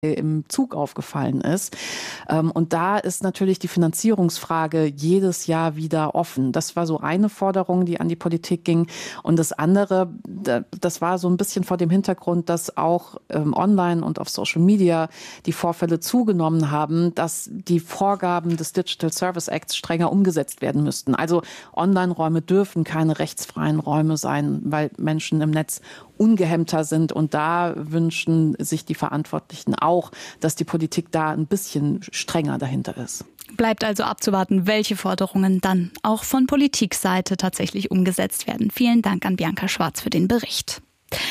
im Zug aufgefallen ist. Und da ist natürlich die Finanzierungsfrage jedes Jahr wieder offen. Das war so eine Forderung, die an die Politik ging. Und das andere, das war so ein bisschen vor dem Hintergrund, dass auch online und auf Social Media die Vorfälle zugenommen haben, dass die Vorgaben des Digital Service Acts strenger umgesetzt werden müssten. Also Online-Räume dürfen keine rechtsfreien Räume sein, weil Menschen im Netz ungehemmter sind. Und da wünschen sich die Verantwortlichen auch, dass die Politik da ein bisschen strenger dahinter ist. Bleibt also abzuwarten, welche Forderungen dann auch von Politikseite tatsächlich umgesetzt werden. Vielen Dank an Bianca Schwarz für den Bericht.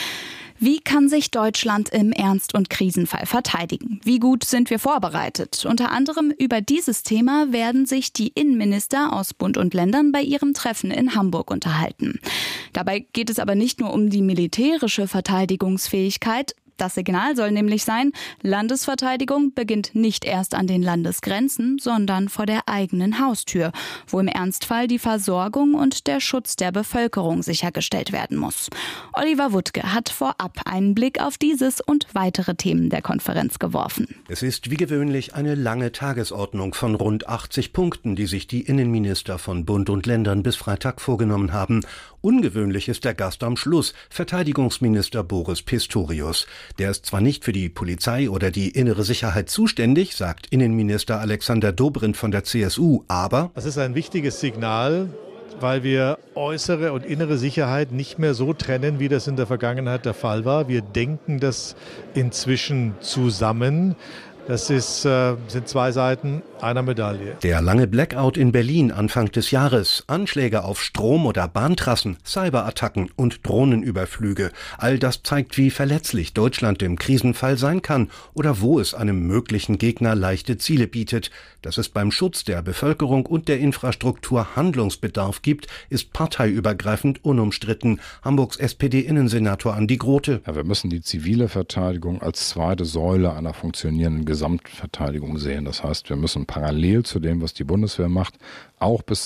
Wie kann sich Deutschland im Ernst- und Krisenfall verteidigen? Wie gut sind wir vorbereitet? Unter anderem über dieses Thema werden sich die Innenminister aus Bund und Ländern bei ihrem Treffen in Hamburg unterhalten. Dabei geht es aber nicht nur um die militärische Verteidigungsfähigkeit. Das Signal soll nämlich sein, Landesverteidigung beginnt nicht erst an den Landesgrenzen, sondern vor der eigenen Haustür, wo im Ernstfall die Versorgung und der Schutz der Bevölkerung sichergestellt werden muss. Oliver Wuttke hat vorab einen Blick auf dieses und weitere Themen der Konferenz geworfen. Es ist wie gewöhnlich eine lange Tagesordnung von rund 80 Punkten, die sich die Innenminister von Bund und Ländern bis Freitag vorgenommen haben. Ungewöhnlich ist der Gast am Schluss, Verteidigungsminister Boris Pistorius. Der ist zwar nicht für die Polizei oder die innere Sicherheit zuständig, sagt Innenminister Alexander Dobrindt von der CSU, aber das ist ein wichtiges Signal, weil wir äußere und innere Sicherheit nicht mehr so trennen, wie das in der Vergangenheit der Fall war. Wir denken das inzwischen zusammen. Das sind zwei Seiten einer Medaille. Der lange Blackout in Berlin Anfang des Jahres, Anschläge auf Strom- oder Bahntrassen, Cyberattacken und Drohnenüberflüge. All das zeigt, wie verletzlich Deutschland im Krisenfall sein kann oder wo es einem möglichen Gegner leichte Ziele bietet. Dass es beim Schutz der Bevölkerung und der Infrastruktur Handlungsbedarf gibt, ist parteiübergreifend unumstritten. Hamburgs SPD-Innensenator Andi Grote. Ja, wir müssen die zivile Verteidigung als zweite Säule einer funktionierenden Gesamtverteidigung sehen. Das heißt, wir müssen parallel zu dem, was die Bundeswehr macht, auch bis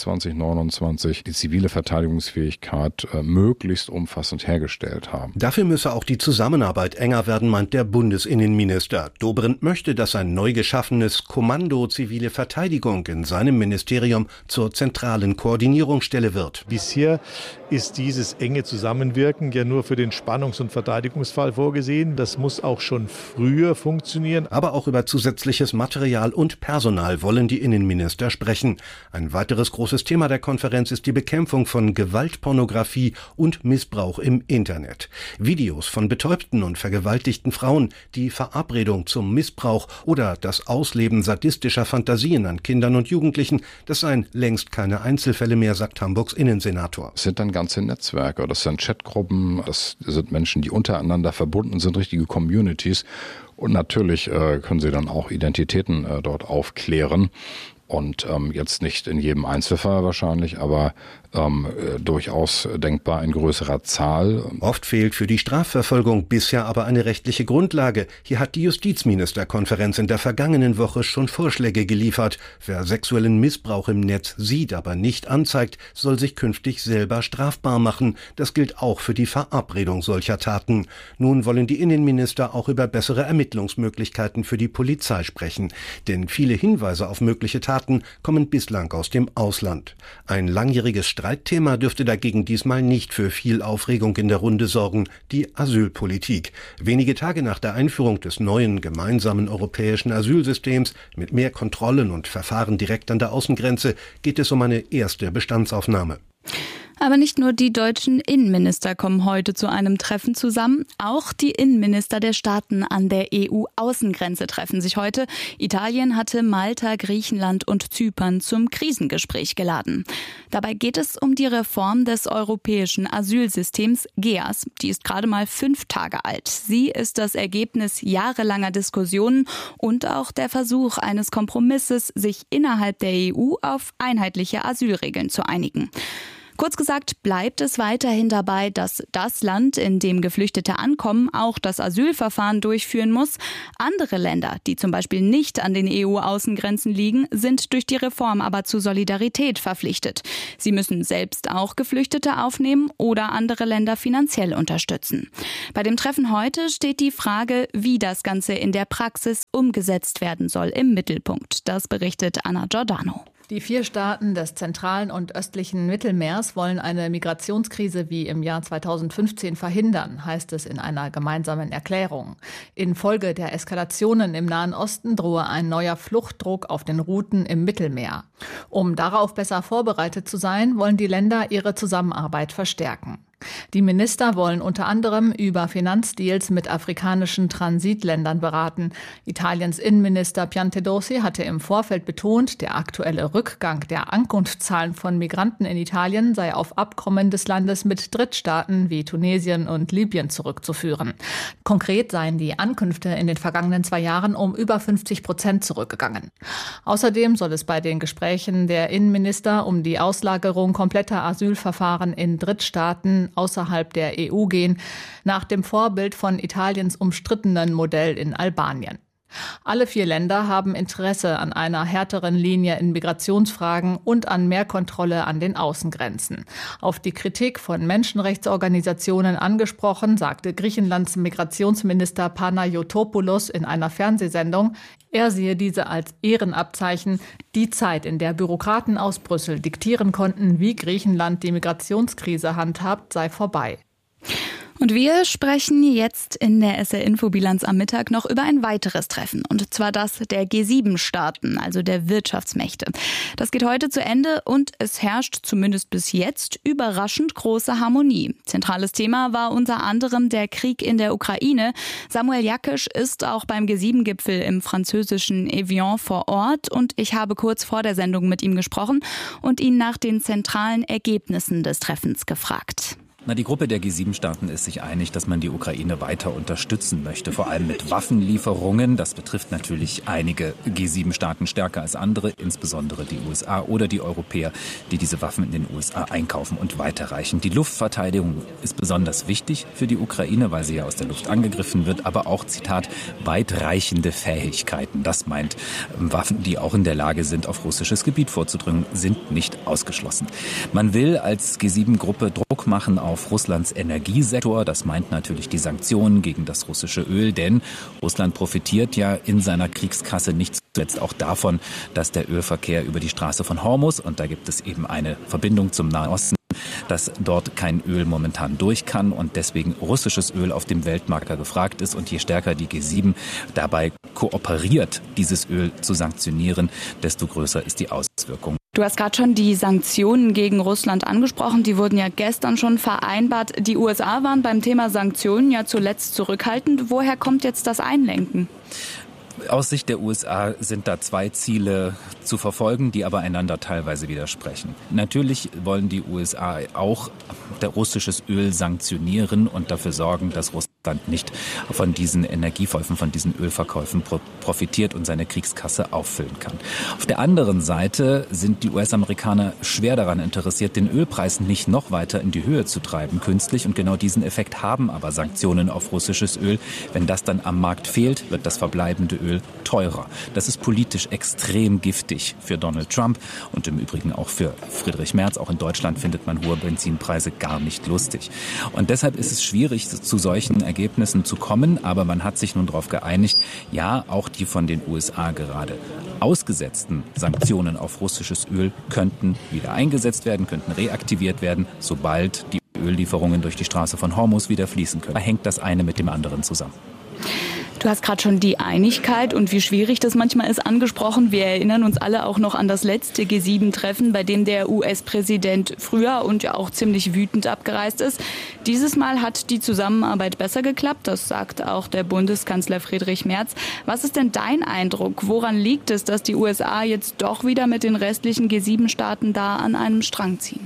2029 die zivile Verteidigungsfähigkeit möglichst umfassend hergestellt haben. Dafür müsse auch die Zusammenarbeit enger werden, meint der Bundesinnenminister. Dobrindt möchte, dass ein neu geschaffenes Kommando Zivile Verteidigung in seinem Ministerium zur zentralen Koordinierungsstelle wird. Bisher ist dieses enge Zusammenwirken ja nur für den Spannungs- und Verteidigungsfall vorgesehen. Das muss auch schon früher funktionieren. Aber auch über zusätzliches Material und Personal wollen die Innenminister sprechen. Ein weiteres großes Thema der Konferenz ist die Bekämpfung von Gewaltpornografie und Missbrauch im Internet. Videos von betäubten und vergewaltigten Frauen, die Verabredung zum Missbrauch oder das Ausleben sadistischer Fantasien an Kindern und Jugendlichen, das seien längst keine Einzelfälle mehr, sagt Hamburgs Innensenator. Es sind dann ganze Netzwerke, das sind Chatgruppen, das sind Menschen, die untereinander verbunden sind, richtige Communities. Und natürlich können sie dann auch Identitäten dort aufklären. Und jetzt nicht in jedem Einzelfall wahrscheinlich, aber durchaus denkbar in größerer Zahl. Oft fehlt für die Strafverfolgung bisher aber eine rechtliche Grundlage. Hier hat die Justizministerkonferenz in der vergangenen Woche schon Vorschläge geliefert. Wer sexuellen Missbrauch im Netz sieht, aber nicht anzeigt, soll sich künftig selber strafbar machen. Das gilt auch für die Verabredung solcher Taten. Nun wollen die Innenminister auch über bessere Ermittlungsmöglichkeiten für die Polizei sprechen. Denn viele Hinweise auf mögliche Taten kommen bislang aus dem Ausland. Ein langjähriges Streitthema dürfte dagegen diesmal nicht für viel Aufregung in der Runde sorgen, die Asylpolitik. Wenige Tage nach der Einführung des neuen gemeinsamen europäischen Asylsystems mit mehr Kontrollen und Verfahren direkt an der Außengrenze geht es um eine erste Bestandsaufnahme. Aber nicht nur die deutschen Innenminister kommen heute zu einem Treffen zusammen. Auch die Innenminister der Staaten an der EU-Außengrenze treffen sich heute. Italien hatte Malta, Griechenland und Zypern zum Krisengespräch geladen. Dabei geht es um die Reform des europäischen Asylsystems GEAS. Die ist gerade mal 5 Tage alt. Sie ist das Ergebnis jahrelanger Diskussionen und auch der Versuch eines Kompromisses, sich innerhalb der EU auf einheitliche Asylregeln zu einigen. Kurz gesagt, bleibt es weiterhin dabei, dass das Land, in dem Geflüchtete ankommen, auch das Asylverfahren durchführen muss. Andere Länder, die zum Beispiel nicht an den EU-Außengrenzen liegen, sind durch die Reform aber zu Solidarität verpflichtet. Sie müssen selbst auch Geflüchtete aufnehmen oder andere Länder finanziell unterstützen. Bei dem Treffen heute steht die Frage, wie das Ganze in der Praxis umgesetzt werden soll, im Mittelpunkt. Das berichtet Anna Giordano. Die 4 Staaten des zentralen und östlichen Mittelmeers wollen eine Migrationskrise wie im Jahr 2015 verhindern, heißt es in einer gemeinsamen Erklärung. Infolge der Eskalationen im Nahen Osten drohe ein neuer Fluchtdruck auf den Routen im Mittelmeer. Um darauf besser vorbereitet zu sein, wollen die Länder ihre Zusammenarbeit verstärken. Die Minister wollen unter anderem über Finanzdeals mit afrikanischen Transitländern beraten. Italiens Innenminister Piantedosi hatte im Vorfeld betont, der aktuelle Rückgang der Ankunftszahlen von Migranten in Italien sei auf Abkommen des Landes mit Drittstaaten wie Tunesien und Libyen zurückzuführen. Konkret seien die Ankünfte in den vergangenen 2 Jahren um über 50% zurückgegangen. Außerdem soll es bei den Gesprächen der Innenminister um die Auslagerung kompletter Asylverfahren in Drittstaaten außerhalb der EU gehen, nach dem Vorbild von Italiens umstrittenen Modell in Albanien. Alle 4 Länder haben Interesse an einer härteren Linie in Migrationsfragen und an mehr Kontrolle an den Außengrenzen. Auf die Kritik von Menschenrechtsorganisationen angesprochen, sagte Griechenlands Migrationsminister Panayotopoulos in einer Fernsehsendung, er sehe diese als Ehrenabzeichen. Die Zeit, in der Bürokraten aus Brüssel diktieren konnten, wie Griechenland die Migrationskrise handhabt, sei vorbei. Und wir sprechen jetzt in der SR-Info-Bilanz am Mittag noch über ein weiteres Treffen. Und zwar das der G7-Staaten, also der Wirtschaftsmächte. Das geht heute zu Ende und es herrscht zumindest bis jetzt überraschend große Harmonie. Zentrales Thema war unter anderem der Krieg in der Ukraine. Samuel Jakisch ist auch beim G7-Gipfel im französischen Evian vor Ort. Und ich habe kurz vor der Sendung mit ihm gesprochen und ihn nach den zentralen Ergebnissen des Treffens gefragt. Die Gruppe der G7-Staaten ist sich einig, dass man die Ukraine weiter unterstützen möchte, vor allem mit Waffenlieferungen. Das betrifft natürlich einige G7-Staaten stärker als andere, insbesondere die USA oder die Europäer, die diese Waffen in den USA einkaufen und weiterreichen. Die Luftverteidigung ist besonders wichtig für die Ukraine, weil sie ja aus der Luft angegriffen wird, aber auch, Zitat, weitreichende Fähigkeiten. Das meint, Waffen, die auch in der Lage sind, auf russisches Gebiet vorzudringen, sind nicht ausgeschlossen. Man will als G7-Gruppe Druck machen auf Russlands Energiesektor. Das meint natürlich die Sanktionen gegen das russische Öl, denn Russland profitiert ja in seiner Kriegskasse nicht zuletzt auch davon, dass der Ölverkehr über die Straße von Hormuz, und da gibt es eben eine Verbindung zum Nahen Osten, dass dort kein Öl momentan durch kann und deswegen russisches Öl auf dem Weltmarkt gefragt ist. Und je stärker die G7 dabei kooperiert, dieses Öl zu sanktionieren, desto größer ist die Auswirkung. Du hast gerade schon die Sanktionen gegen Russland angesprochen. Die wurden ja gestern schon vereinbart. Die USA waren beim Thema Sanktionen ja zuletzt zurückhaltend. Woher kommt jetzt das Einlenken? Aus Sicht der USA sind da 2 Ziele zu verfolgen, die aber einander teilweise widersprechen. Natürlich wollen die USA auch russisches Öl sanktionieren und dafür sorgen, dass Russland nicht von diesen Energieverkäufen, von diesen Ölverkäufen profitiert und seine Kriegskasse auffüllen kann. Auf der anderen Seite sind die US-Amerikaner schwer daran interessiert, den Ölpreis nicht noch weiter in die Höhe zu treiben, künstlich. Und genau diesen Effekt haben aber Sanktionen auf russisches Öl. Wenn das dann am Markt fehlt, wird das verbleibende Öl teurer. Das ist politisch extrem giftig für Donald Trump und im Übrigen auch für Friedrich Merz. Auch in Deutschland findet man hohe Benzinpreise gar nicht lustig. Und deshalb ist es schwierig, zu solchen Ergebnissen zu kommen. Aber man hat sich nun darauf geeinigt, ja, auch die von den USA gerade ausgesetzten Sanktionen auf russisches Öl könnten wieder eingesetzt werden, könnten reaktiviert werden, sobald die Öllieferungen durch die Straße von Hormuz wieder fließen können. Da hängt das eine mit dem anderen zusammen. Du hast gerade schon die Einigkeit und wie schwierig das manchmal ist angesprochen. Wir erinnern uns alle auch noch an das letzte G7-Treffen, bei dem der US-Präsident früher und ja auch ziemlich wütend abgereist ist. Dieses Mal hat die Zusammenarbeit besser geklappt, das sagt auch der Bundeskanzler Friedrich Merz. Was ist denn dein Eindruck? Woran liegt es, dass die USA jetzt doch wieder mit den restlichen G7-Staaten da an einem Strang ziehen?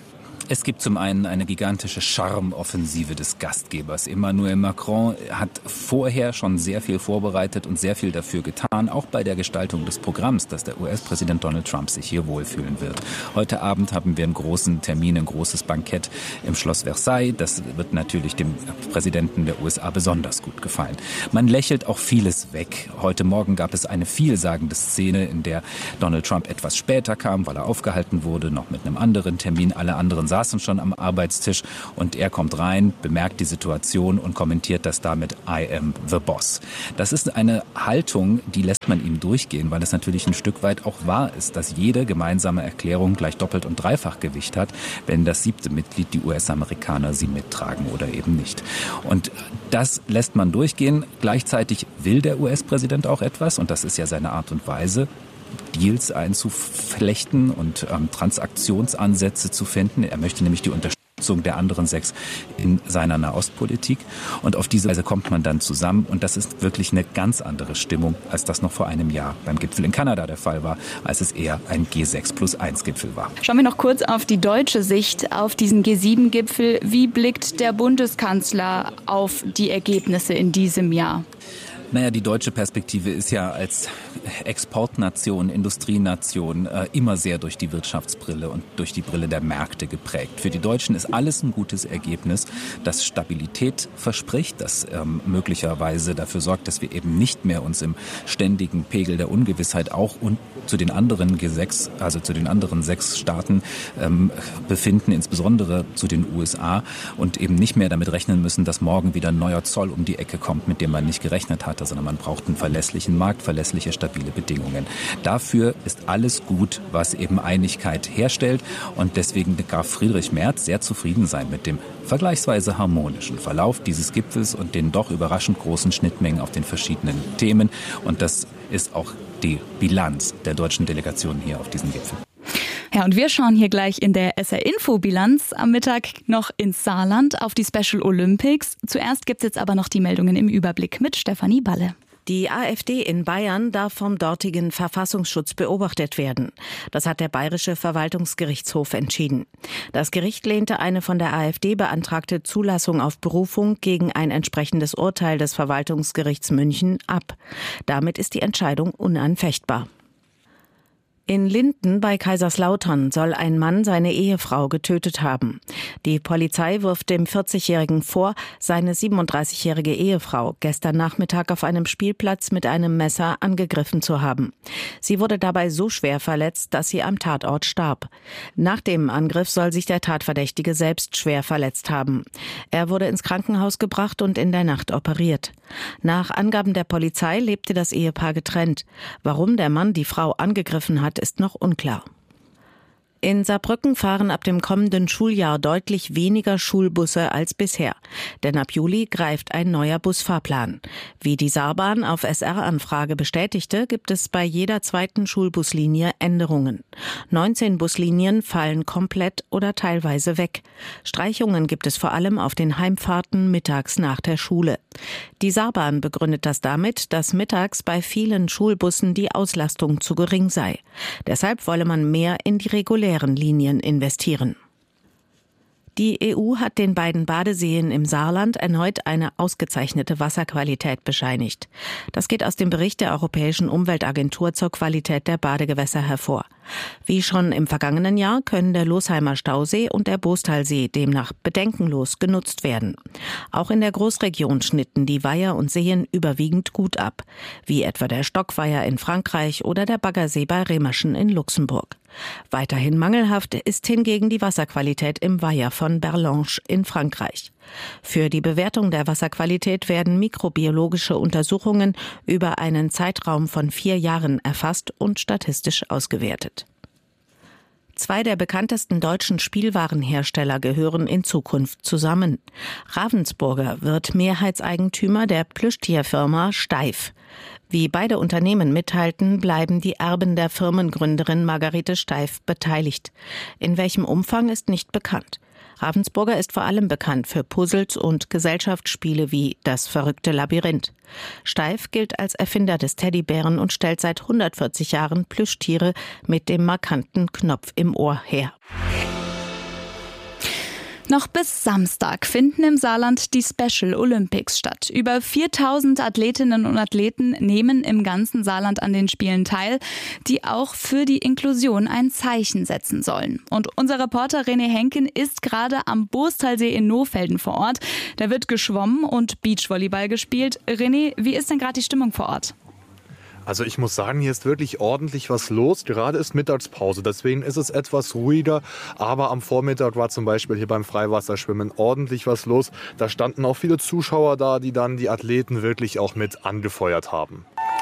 Es gibt zum einen eine gigantische Charme-Offensive des Gastgebers. Emmanuel Macron hat vorher schon sehr viel vorbereitet und sehr viel dafür getan, auch bei der Gestaltung des Programms, dass der US-Präsident Donald Trump sich hier wohlfühlen wird. Heute Abend haben wir einen großen Termin, ein großes Bankett im Schloss Versailles. Das wird natürlich dem Präsidenten der USA besonders gut gefallen. Man lächelt auch vieles weg. Heute Morgen gab es eine vielsagende Szene, in der Donald Trump etwas später kam, weil er aufgehalten wurde, noch mit einem anderen Termin. Alle anderen saßen schon am Arbeitstisch und er kommt rein, bemerkt die Situation und kommentiert das damit: I am the boss. Das ist eine Haltung, die lässt man ihm durchgehen, weil es natürlich ein Stück weit auch wahr ist, dass jede gemeinsame Erklärung gleich doppelt und dreifach Gewicht hat, wenn das 7. Mitglied, die US-Amerikaner, sie mittragen oder eben nicht. Und das lässt man durchgehen. Gleichzeitig will der US-Präsident auch etwas, und das ist ja seine Art und Weise, Deals einzuflechten und Transaktionsansätze zu finden. Er möchte nämlich die Unterstützung der anderen 6 in seiner Nahostpolitik. Und auf diese Weise kommt man dann zusammen. Und das ist wirklich eine ganz andere Stimmung, als das noch vor einem Jahr beim Gipfel in Kanada der Fall war, als es eher ein G6+1-Gipfel war. Schauen wir noch kurz auf die deutsche Sicht auf diesen G7-Gipfel. Wie blickt der Bundeskanzler auf die Ergebnisse in diesem Jahr? Naja, die deutsche Perspektive ist ja als Exportnation, Industrienation immer sehr durch die Wirtschaftsbrille und durch die Brille der Märkte geprägt. Für die Deutschen ist alles ein gutes Ergebnis, das Stabilität verspricht, das möglicherweise dafür sorgt, dass wir eben nicht mehr uns im ständigen Pegel der Ungewissheit auch und zu den anderen G6, also zu den anderen 6 Staaten befinden, insbesondere zu den USA, und eben nicht mehr damit rechnen müssen, dass morgen wieder ein neuer Zoll um die Ecke kommt, mit dem man nicht gerechnet hat, sondern man braucht einen verlässlichen Markt, verlässliche, stabile Bedingungen. Dafür ist alles gut, was eben Einigkeit herstellt, und deswegen darf Friedrich Merz sehr zufrieden sein mit dem vergleichsweise harmonischen Verlauf dieses Gipfels und den doch überraschend großen Schnittmengen auf den verschiedenen Themen, und das ist auch die Bilanz der deutschen Delegation hier auf diesem Gipfel. Ja, und wir schauen hier gleich in der SR-Info-Bilanz am Mittag noch ins Saarland auf die Special Olympics. Zuerst gibt es jetzt aber noch die Meldungen im Überblick mit Stefanie Balle. Die AfD in Bayern darf vom dortigen Verfassungsschutz beobachtet werden. Das hat der Bayerische Verwaltungsgerichtshof entschieden. Das Gericht lehnte eine von der AfD beantragte Zulassung auf Berufung gegen ein entsprechendes Urteil des Verwaltungsgerichts München ab. Damit ist die Entscheidung unanfechtbar. In Linden bei Kaiserslautern soll ein Mann seine Ehefrau getötet haben. Die Polizei wirft dem 40-Jährigen vor, seine 37-jährige Ehefrau gestern Nachmittag auf einem Spielplatz mit einem Messer angegriffen zu haben. Sie wurde dabei so schwer verletzt, dass sie am Tatort starb. Nach dem Angriff soll sich der Tatverdächtige selbst schwer verletzt haben. Er wurde ins Krankenhaus gebracht und in der Nacht operiert. Nach Angaben der Polizei lebte das Ehepaar getrennt. Warum der Mann die Frau angegriffen hat, ist noch unklar. In Saarbrücken fahren ab dem kommenden Schuljahr deutlich weniger Schulbusse als bisher. Denn ab Juli greift ein neuer Busfahrplan. Wie die Saarbahn auf SR-Anfrage bestätigte, gibt es bei jeder zweiten Schulbuslinie Änderungen. 19 Buslinien fallen komplett oder teilweise weg. Streichungen gibt es vor allem auf den Heimfahrten mittags nach der Schule. Die Saarbahn begründet das damit, dass mittags bei vielen Schulbussen die Auslastung zu gering sei. Deshalb wolle man mehr in die regulären Linien investieren. Die EU hat den beiden Badeseen im Saarland erneut eine ausgezeichnete Wasserqualität bescheinigt. Das geht aus dem Bericht der Europäischen Umweltagentur zur Qualität der Badegewässer hervor. Wie schon im vergangenen Jahr können der Losheimer Stausee und der Bostalsee demnach bedenkenlos genutzt werden. Auch in der Großregion schnitten die Weiher und Seen überwiegend gut ab, wie etwa der Stockweiher in Frankreich oder der Baggersee bei Remerschen in Luxemburg. Weiterhin mangelhaft ist hingegen die Wasserqualität im Weiher von Berlange in Frankreich. Für die Bewertung der Wasserqualität werden mikrobiologische Untersuchungen über einen Zeitraum von 4 Jahren erfasst und statistisch ausgewertet. 2 der bekanntesten deutschen Spielwarenhersteller gehören in Zukunft zusammen. Ravensburger wird Mehrheitseigentümer der Plüschtierfirma Steiff. Wie beide Unternehmen mitteilten, bleiben die Erben der Firmengründerin Margarete Steiff beteiligt. In welchem Umfang ist nicht bekannt. Ravensburger ist vor allem bekannt für Puzzles und Gesellschaftsspiele wie Das verrückte Labyrinth. Steiff gilt als Erfinder des Teddybären und stellt seit 140 Jahren Plüschtiere mit dem markanten Knopf im Ohr her. Noch bis Samstag finden im Saarland die Special Olympics statt. Über 4000 Athletinnen und Athleten nehmen im ganzen Saarland an den Spielen teil, die auch für die Inklusion ein Zeichen setzen sollen. Und unser Reporter René Henken ist gerade am Boostalsee in Nohfelden vor Ort. Da wird geschwommen und Beachvolleyball gespielt. René, wie ist denn gerade die Stimmung vor Ort? Also ich muss sagen, hier ist wirklich ordentlich was los. Gerade ist Mittagspause, deswegen ist es etwas ruhiger. Aber am Vormittag war zum Beispiel hier beim Freiwasserschwimmen ordentlich was los. Da standen auch viele Zuschauer da, die dann die Athleten wirklich auch mit angefeuert haben.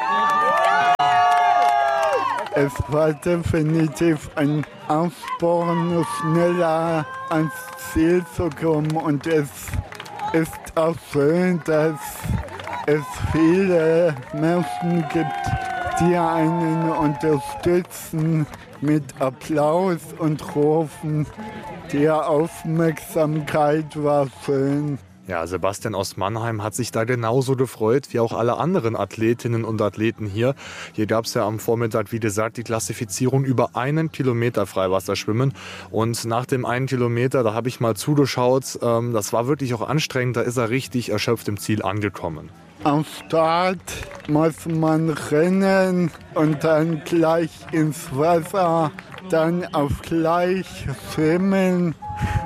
Es war definitiv ein Aufsporen, schneller ans Ziel zu kommen. Und es ist auch schön, dass es viele Menschen gibt, die einen unterstützen mit Applaus und Rufen. Die Aufmerksamkeit war schön. Ja, Sebastian aus Mannheim hat sich da genauso gefreut wie auch alle anderen Athletinnen und Athleten hier. Hier gab es ja am Vormittag, wie gesagt, die Klassifizierung über 1 Kilometer Freiwasserschwimmen. Und nach dem 1 Kilometer, da habe ich mal zugeschaut, das war wirklich auch anstrengend, da ist er richtig erschöpft im Ziel angekommen. Am Start muss man rennen und dann gleich ins Wasser, dann auf gleich schwimmen.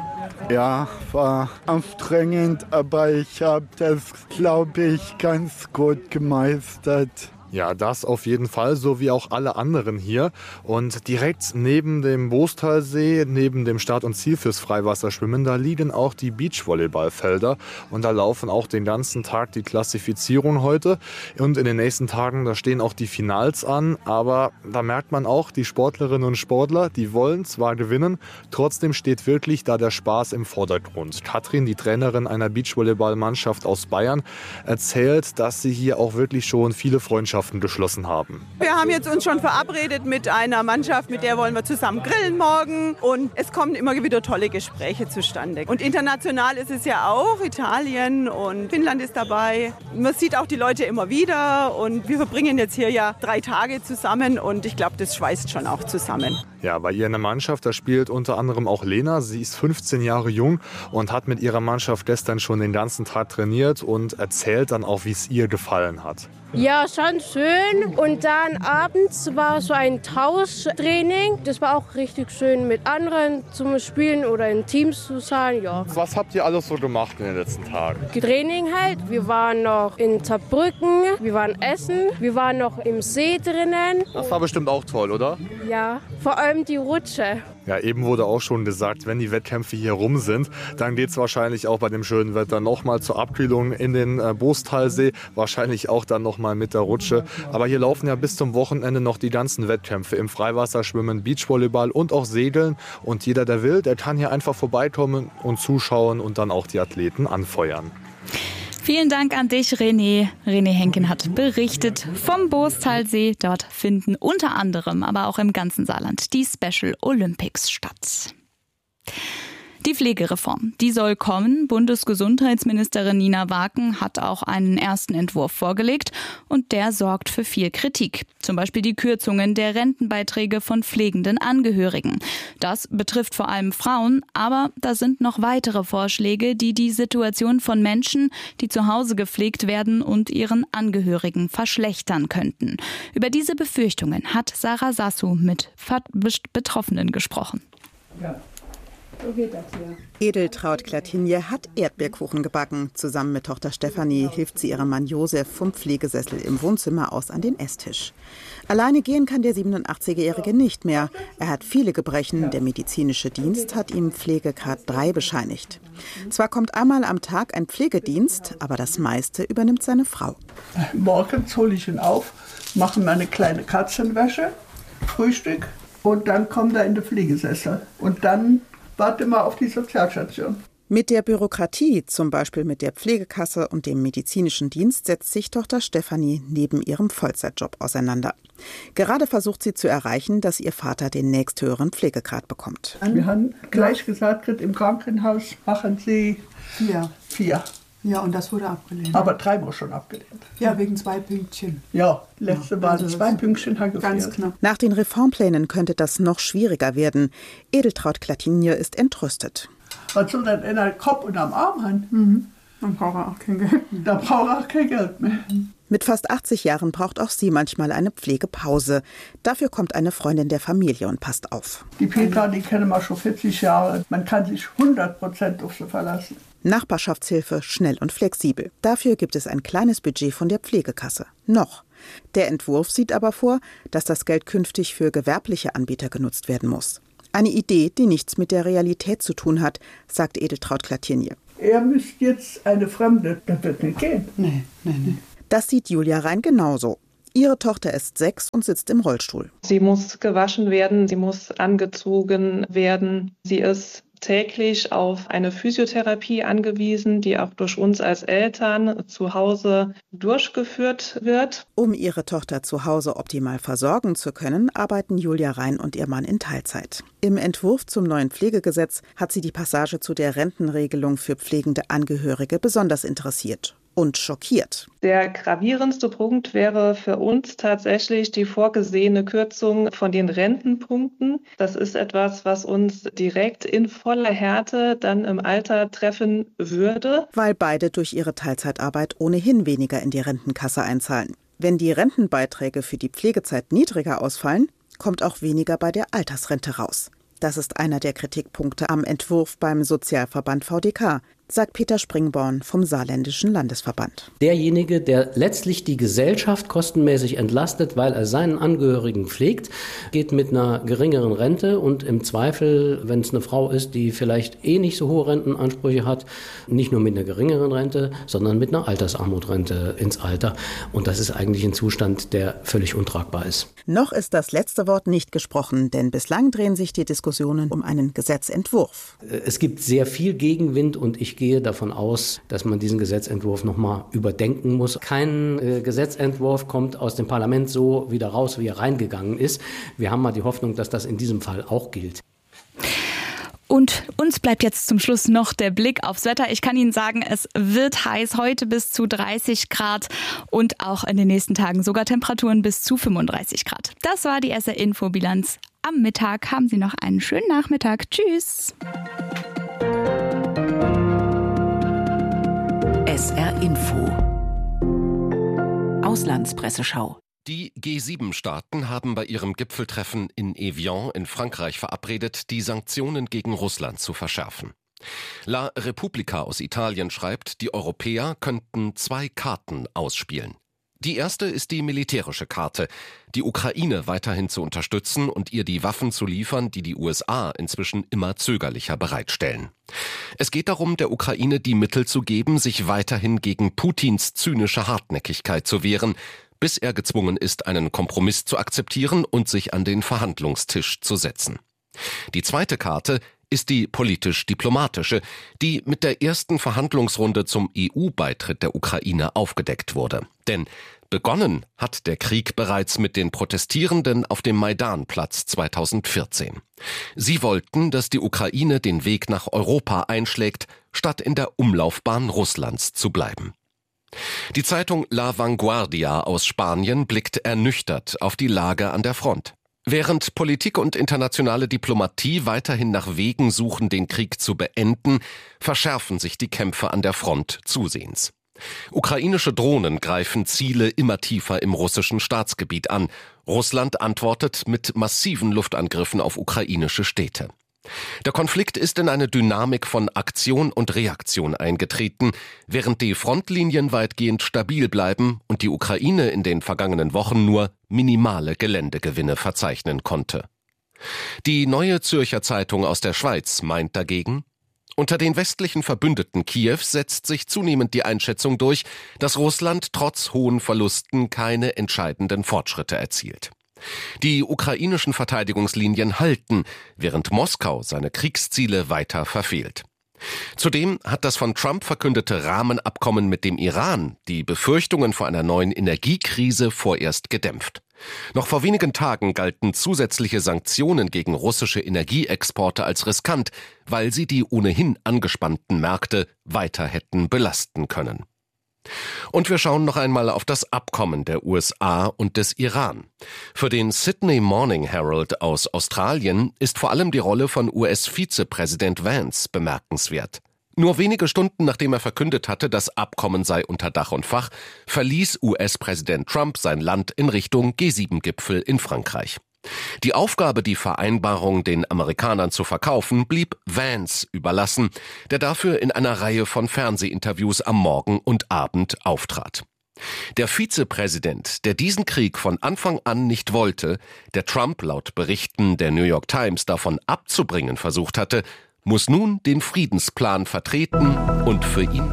Ja, war anstrengend, aber ich habe das, glaube ich, ganz gut gemeistert. Ja, das auf jeden Fall, so wie auch alle anderen hier. Und direkt neben dem Boostalsee, neben dem Start und Ziel fürs Freiwasserschwimmen, da liegen auch die Beachvolleyballfelder. Und da laufen auch den ganzen Tag die Klassifizierung heute. Und in den nächsten Tagen, da stehen auch die Finals an. Aber da merkt man auch, die Sportlerinnen und Sportler, die wollen zwar gewinnen, trotzdem steht wirklich da der Spaß im Vordergrund. Katrin, die Trainerin einer Beachvolleyballmannschaft aus Bayern, erzählt, dass sie hier auch wirklich schon viele Freundschaften geschlossen haben. Wir haben jetzt uns schon verabredet mit einer Mannschaft, mit der wollen wir zusammen grillen morgen und es kommen immer wieder tolle Gespräche zustande. Und international ist es ja auch, Italien und Finnland ist dabei. Man sieht auch die Leute immer wieder und wir verbringen jetzt hier ja 3 Tage zusammen und ich glaube, das schweißt schon auch zusammen. Ja, bei ihr in der Mannschaft, da spielt unter anderem auch Lena. Sie ist 15 Jahre jung und hat mit ihrer Mannschaft gestern schon den ganzen Tag trainiert und erzählt dann auch, wie es ihr gefallen hat. Ja, schon schön. Und dann abends war so ein Tauschtraining. Das war auch richtig schön, mit anderen zum Spielen oder in Teams zu sein. Ja. Was habt ihr alles so gemacht in den letzten Tagen? Training halt. Wir waren noch in Saarbrücken, wir waren essen, wir waren noch im See drinnen. Das war bestimmt auch toll, oder? Ja, vor allem die Rutsche. Ja, eben wurde auch schon gesagt, wenn die Wettkämpfe hier rum sind, dann geht es wahrscheinlich auch bei dem schönen Wetter nochmal zur Abkühlung in den Boostalsee. Wahrscheinlich auch dann nochmal mit der Rutsche. Aber hier laufen ja bis zum Wochenende noch die ganzen Wettkämpfe im Freiwasserschwimmen, Beachvolleyball und auch Segeln. Und jeder, der will, der kann hier einfach vorbeikommen und zuschauen und dann auch die Athleten anfeuern. Vielen Dank an dich, René. René Henken hat berichtet vom Boostalsee. Dort finden unter anderem, aber auch im ganzen Saarland, die Special Olympics statt. Die Pflegereform, die soll kommen. Bundesgesundheitsministerin Nina Waken hat auch einen ersten Entwurf vorgelegt und der sorgt für viel Kritik. Zum Beispiel die Kürzungen der Rentenbeiträge von pflegenden Angehörigen. Das betrifft vor allem Frauen, aber da sind noch weitere Vorschläge, die die Situation von Menschen, die zu Hause gepflegt werden und ihren Angehörigen verschlechtern könnten. Über diese Befürchtungen hat Sarah Sassu mit Betroffenen gesprochen. Ja. So geht das hier. Edeltraud Klatinje hat Erdbeerkuchen gebacken. Zusammen mit Tochter Stefanie hilft sie ihrem Mann Josef vom Pflegesessel im Wohnzimmer aus an den Esstisch. Alleine gehen kann der 87-Jährige nicht mehr. Er hat viele Gebrechen. Der medizinische Dienst hat ihm Pflegegrad 3 bescheinigt. Zwar kommt einmal am Tag ein Pflegedienst, aber das meiste übernimmt seine Frau. Morgens hole ich ihn auf, mache mir eine kleine Katzenwäsche, Frühstück und dann kommt er in den Pflegesessel. Und dann warte mal auf die Sozialstation. Mit der Bürokratie, zum Beispiel mit der Pflegekasse und dem medizinischen Dienst, setzt sich Tochter Stefanie neben ihrem Vollzeitjob auseinander. Gerade versucht sie zu erreichen, dass ihr Vater den nächsthöheren Pflegegrad bekommt. Wir haben gleich gesagt, im Krankenhaus machen Sie 4. Ja, und das wurde abgelehnt. Aber 3 war schon abgelehnt. Ja, wegen 2 Pünktchen. Ja, letzte Mal 2 Pünktchen hat gefehlt. Ganz knapp. Nach den Reformplänen könnte das noch schwieriger werden. Edeltraud Klatinje ist entrüstet. Was soll denn einer Kopf und am Arm haben? Dann braucht er auch kein Geld. Da braucht er auch kein Geld mehr. Mit fast 80 Jahren braucht auch sie manchmal eine Pflegepause. Dafür kommt eine Freundin der Familie und passt auf. Die Petra, die kennen wir schon 40 Jahre. Man kann sich 100% auf sie verlassen. Nachbarschaftshilfe, schnell und flexibel. Dafür gibt es ein kleines Budget von der Pflegekasse. Noch. Der Entwurf sieht aber vor, dass das Geld künftig für gewerbliche Anbieter genutzt werden muss. Eine Idee, die nichts mit der Realität zu tun hat, sagt Edeltraud Klatinje. Er müsste jetzt eine Fremde, das wird nicht gehen. Nee. Das sieht Julia Rein genauso. Ihre Tochter ist 6 und sitzt im Rollstuhl. Sie muss gewaschen werden, sie muss angezogen werden. Sie ist täglich auf eine Physiotherapie angewiesen, die auch durch uns als Eltern zu Hause durchgeführt wird. Um ihre Tochter zu Hause optimal versorgen zu können, arbeiten Julia Rein und ihr Mann in Teilzeit. Im Entwurf zum neuen Pflegegesetz hat sie die Passage zu der Rentenregelung für pflegende Angehörige besonders interessiert und schockiert. Der gravierendste Punkt wäre für uns tatsächlich die vorgesehene Kürzung von den Rentenpunkten. Das ist etwas, was uns direkt in voller Härte dann im Alter treffen würde. Weil beide durch ihre Teilzeitarbeit ohnehin weniger in die Rentenkasse einzahlen. Wenn die Rentenbeiträge für die Pflegezeit niedriger ausfallen, kommt auch weniger bei der Altersrente raus. Das ist einer der Kritikpunkte am Entwurf beim Sozialverband VDK, sagt Peter Springborn vom Saarländischen Landesverband. Derjenige, der letztlich die Gesellschaft kostenmäßig entlastet, weil er seinen Angehörigen pflegt, geht mit einer geringeren Rente und im Zweifel, wenn es eine Frau ist, die vielleicht nicht so hohe Rentenansprüche hat, nicht nur mit einer geringeren Rente, sondern mit einer Altersarmutrente ins Alter. Und das ist eigentlich ein Zustand, der völlig untragbar ist. Noch ist das letzte Wort nicht gesprochen, denn bislang drehen sich die Diskussionen um einen Gesetzentwurf. Es gibt sehr viel Gegenwind und ich gehe davon aus, dass man diesen Gesetzentwurf nochmal überdenken muss. Kein Gesetzentwurf kommt aus dem Parlament so wieder raus, wie er reingegangen ist. Wir haben mal die Hoffnung, dass das in diesem Fall auch gilt. Und uns bleibt jetzt zum Schluss noch der Blick aufs Wetter. Ich kann Ihnen sagen, es wird heiß, heute bis zu 30 Grad und auch in den nächsten Tagen sogar Temperaturen bis zu 35 Grad. Das war die SR Infobilanz. Am Mittag haben Sie noch einen schönen Nachmittag. Tschüss. SR Info. Auslandspresseschau. Die G7-Staaten haben bei ihrem Gipfeltreffen in Evian in Frankreich verabredet, die Sanktionen gegen Russland zu verschärfen. La Repubblica aus Italien schreibt, die Europäer könnten 2 Karten ausspielen. Die erste ist die militärische Karte, die Ukraine weiterhin zu unterstützen und ihr die Waffen zu liefern, die die USA inzwischen immer zögerlicher bereitstellen. Es geht darum, der Ukraine die Mittel zu geben, sich weiterhin gegen Putins zynische Hartnäckigkeit zu wehren, bis er gezwungen ist, einen Kompromiss zu akzeptieren und sich an den Verhandlungstisch zu setzen. Die zweite Karte ist die politisch-diplomatische, die mit der ersten Verhandlungsrunde zum EU-Beitritt der Ukraine aufgedeckt wurde. Denn begonnen hat der Krieg bereits mit den Protestierenden auf dem Maidanplatz 2014. Sie wollten, dass die Ukraine den Weg nach Europa einschlägt, statt in der Umlaufbahn Russlands zu bleiben. Die Zeitung La Vanguardia aus Spanien blickt ernüchtert auf die Lage an der Front. Während Politik und internationale Diplomatie weiterhin nach Wegen suchen, den Krieg zu beenden, verschärfen sich die Kämpfe an der Front zusehends. Ukrainische Drohnen greifen Ziele immer tiefer im russischen Staatsgebiet an. Russland antwortet mit massiven Luftangriffen auf ukrainische Städte. Der Konflikt ist in eine Dynamik von Aktion und Reaktion eingetreten, während die Frontlinien weitgehend stabil bleiben und die Ukraine in den vergangenen Wochen nur minimale Geländegewinne verzeichnen konnte. Die Neue Zürcher Zeitung aus der Schweiz meint dagegen, unter den westlichen Verbündeten Kiews setzt sich zunehmend die Einschätzung durch, dass Russland trotz hohen Verlusten keine entscheidenden Fortschritte erzielt. Die ukrainischen Verteidigungslinien halten, während Moskau seine Kriegsziele weiter verfehlt. Zudem hat das von Trump verkündete Rahmenabkommen mit dem Iran die Befürchtungen vor einer neuen Energiekrise vorerst gedämpft. Noch vor wenigen Tagen galten zusätzliche Sanktionen gegen russische Energieexporte als riskant, weil sie die ohnehin angespannten Märkte weiter hätten belasten können. Und wir schauen noch einmal auf das Abkommen der USA und des Iran. Für den Sydney Morning Herald aus Australien ist vor allem die Rolle von US-Vizepräsident Vance bemerkenswert. Nur wenige Stunden nachdem er verkündet hatte, das Abkommen sei unter Dach und Fach, verließ US-Präsident Trump sein Land in Richtung G7-Gipfel in Frankreich. Die Aufgabe, die Vereinbarung den Amerikanern zu verkaufen, blieb Vance überlassen, der dafür in einer Reihe von Fernsehinterviews am Morgen und Abend auftrat. Der Vizepräsident, der diesen Krieg von Anfang an nicht wollte, der Trump laut Berichten der New York Times davon abzubringen versucht hatte, muss nun den Friedensplan vertreten und für ihn.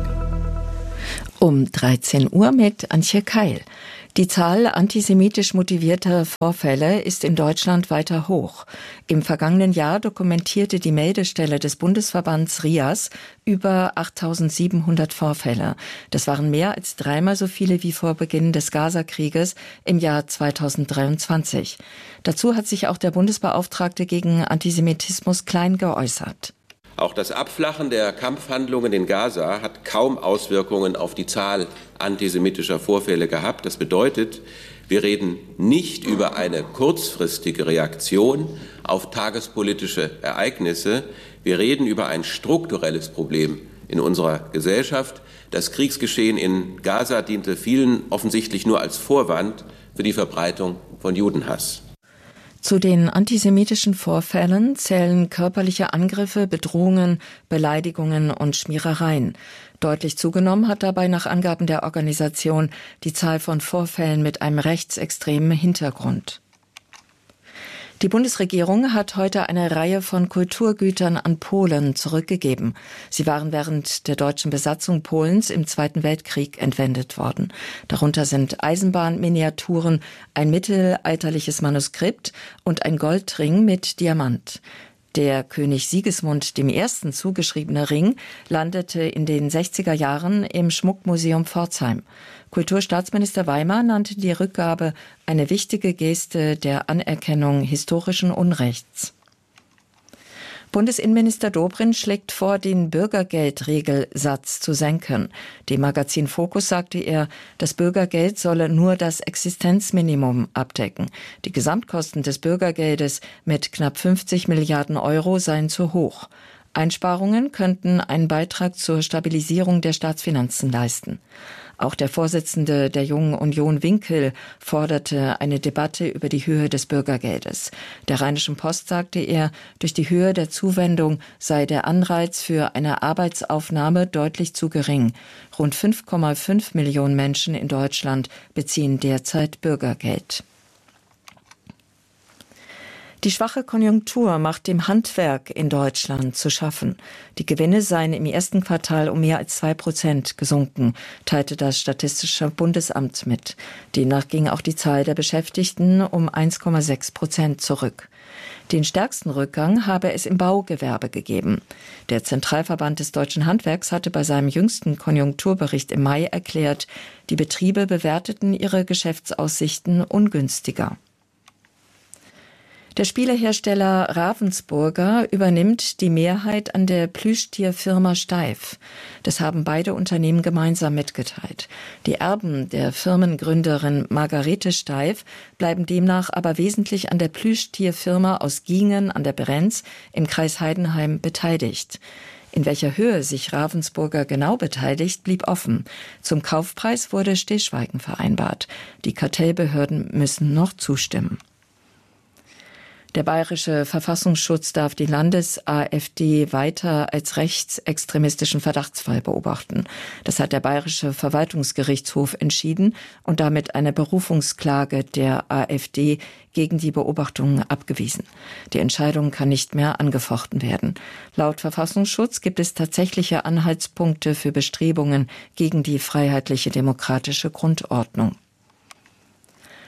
Um 13 Uhr mit Antje Keil. Die Zahl antisemitisch motivierter Vorfälle ist in Deutschland weiter hoch. Im vergangenen Jahr dokumentierte die Meldestelle des Bundesverbands RIAS über 8.700 Vorfälle. Das waren mehr als dreimal so viele wie vor Beginn des Gaza-Krieges im Jahr 2023. Dazu hat sich auch der Bundesbeauftragte gegen Antisemitismus Klein geäußert. Auch das Abflachen der Kampfhandlungen in Gaza hat kaum Auswirkungen auf die Zahl antisemitischer Vorfälle gehabt. Das bedeutet, wir reden nicht über eine kurzfristige Reaktion auf tagespolitische Ereignisse. Wir reden über ein strukturelles Problem in unserer Gesellschaft. Das Kriegsgeschehen in Gaza diente vielen offensichtlich nur als Vorwand für die Verbreitung von Judenhass. Zu den antisemitischen Vorfällen zählen körperliche Angriffe, Bedrohungen, Beleidigungen und Schmierereien. Deutlich zugenommen hat dabei nach Angaben der Organisation die Zahl von Vorfällen mit einem rechtsextremen Hintergrund. Die Bundesregierung hat heute eine Reihe von Kulturgütern an Polen zurückgegeben. Sie waren während der deutschen Besatzung Polens im Zweiten Weltkrieg entwendet worden. Darunter sind Eisenbahnminiaturen, ein mittelalterliches Manuskript und ein Goldring mit Diamant. Der König Sigismund I. zugeschriebene Ring landete in den 60er Jahren im Schmuckmuseum Pforzheim. Kulturstaatsminister Weimer nannte die Rückgabe eine wichtige Geste der Anerkennung historischen Unrechts. Bundesinnenminister Dobrindt schlägt vor, den Bürgergeldregelsatz zu senken. Dem Magazin Focus sagte er, das Bürgergeld solle nur das Existenzminimum abdecken. Die Gesamtkosten des Bürgergeldes mit knapp 50 Milliarden Euro seien zu hoch. Einsparungen könnten einen Beitrag zur Stabilisierung der Staatsfinanzen leisten. Auch der Vorsitzende der Jungen Union Winkel forderte eine Debatte über die Höhe des Bürgergeldes. Der Rheinischen Post sagte er, durch die Höhe der Zuwendung sei der Anreiz für eine Arbeitsaufnahme deutlich zu gering. Rund 5,5 Millionen Menschen in Deutschland beziehen derzeit Bürgergeld. Die schwache Konjunktur macht dem Handwerk in Deutschland zu schaffen. Die Gewinne seien im ersten Quartal um mehr als 2% gesunken, teilte das Statistische Bundesamt mit. Demnach ging auch die Zahl der Beschäftigten um 1,6% zurück. Den stärksten Rückgang habe es im Baugewerbe gegeben. Der Zentralverband des deutschen Handwerks hatte bei seinem jüngsten Konjunkturbericht im Mai erklärt, die Betriebe bewerteten ihre Geschäftsaussichten ungünstiger. Der Spielehersteller Ravensburger übernimmt die Mehrheit an der Plüschtierfirma Steiff. Das haben beide Unternehmen gemeinsam mitgeteilt. Die Erben der Firmengründerin Margarete Steiff bleiben demnach aber wesentlich an der Plüschtierfirma aus Giengen an der Brenz im Kreis Heidenheim beteiligt. In welcher Höhe sich Ravensburger genau beteiligt, blieb offen. Zum Kaufpreis wurde Stillschweigen vereinbart. Die Kartellbehörden müssen noch zustimmen. Der bayerische Verfassungsschutz darf die Landes-AfD weiter als rechtsextremistischen Verdachtsfall beobachten. Das hat der bayerische Verwaltungsgerichtshof entschieden und damit eine Berufungsklage der AfD gegen die Beobachtungen abgewiesen. Die Entscheidung kann nicht mehr angefochten werden. Laut Verfassungsschutz gibt es tatsächliche Anhaltspunkte für Bestrebungen gegen die freiheitliche demokratische Grundordnung.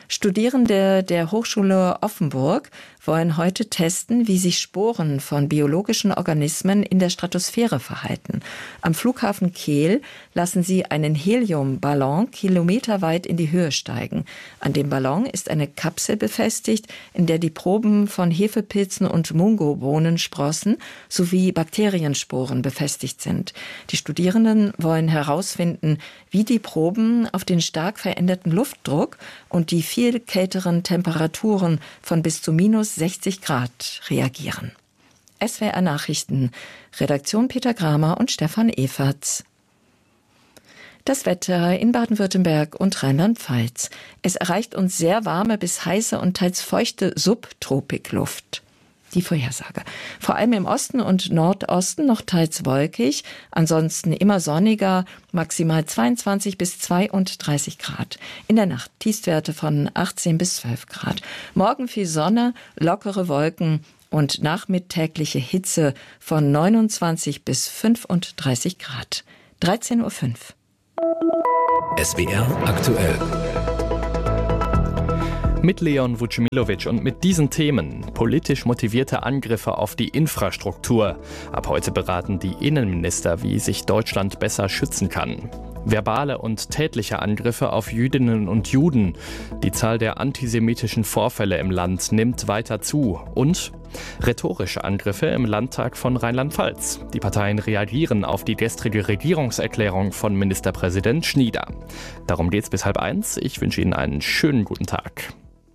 Studierende der Hochschule Offenburg wollen heute testen, wie sich Sporen von biologischen Organismen in der Stratosphäre verhalten. Am Flughafen Kehl lassen sie einen Heliumballon kilometerweit in die Höhe steigen. An dem Ballon ist eine Kapsel befestigt, in der die Proben von Hefepilzen und Mungobohnensprossen sowie Bakteriensporen befestigt sind. Die Studierenden wollen herausfinden, wie die Proben auf den stark veränderten Luftdruck und die viel kälteren Temperaturen von bis zu minus 60 Grad reagieren. SWR Nachrichten, Redaktion Peter Kramer und Stefan Everts. Das Wetter in Baden-Württemberg und Rheinland-Pfalz. Es erreicht uns sehr warme bis heiße und teils feuchte Subtropikluft. Die Vorhersage. Vor allem im Osten und Nordosten noch teils wolkig, ansonsten immer sonniger, maximal 22 bis 32 Grad. In der Nacht Tiefstwerte von 18 bis 12 Grad. Morgen viel Sonne, lockere Wolken und nachmittägliche Hitze von 29 bis 35 Grad. 13:05 Uhr. SWR aktuell. Mit Leon Vucimilovic und mit diesen Themen: politisch motivierte Angriffe auf die Infrastruktur. Ab heute beraten die Innenminister, wie sich Deutschland besser schützen kann. Verbale und tätliche Angriffe auf Jüdinnen und Juden. Die Zahl der antisemitischen Vorfälle im Land nimmt weiter zu. Und rhetorische Angriffe im Landtag von Rheinland-Pfalz. Die Parteien reagieren auf die gestrige Regierungserklärung von Ministerpräsident Schnieder. Darum geht's bis 12:30. Ich wünsche Ihnen einen schönen guten Tag.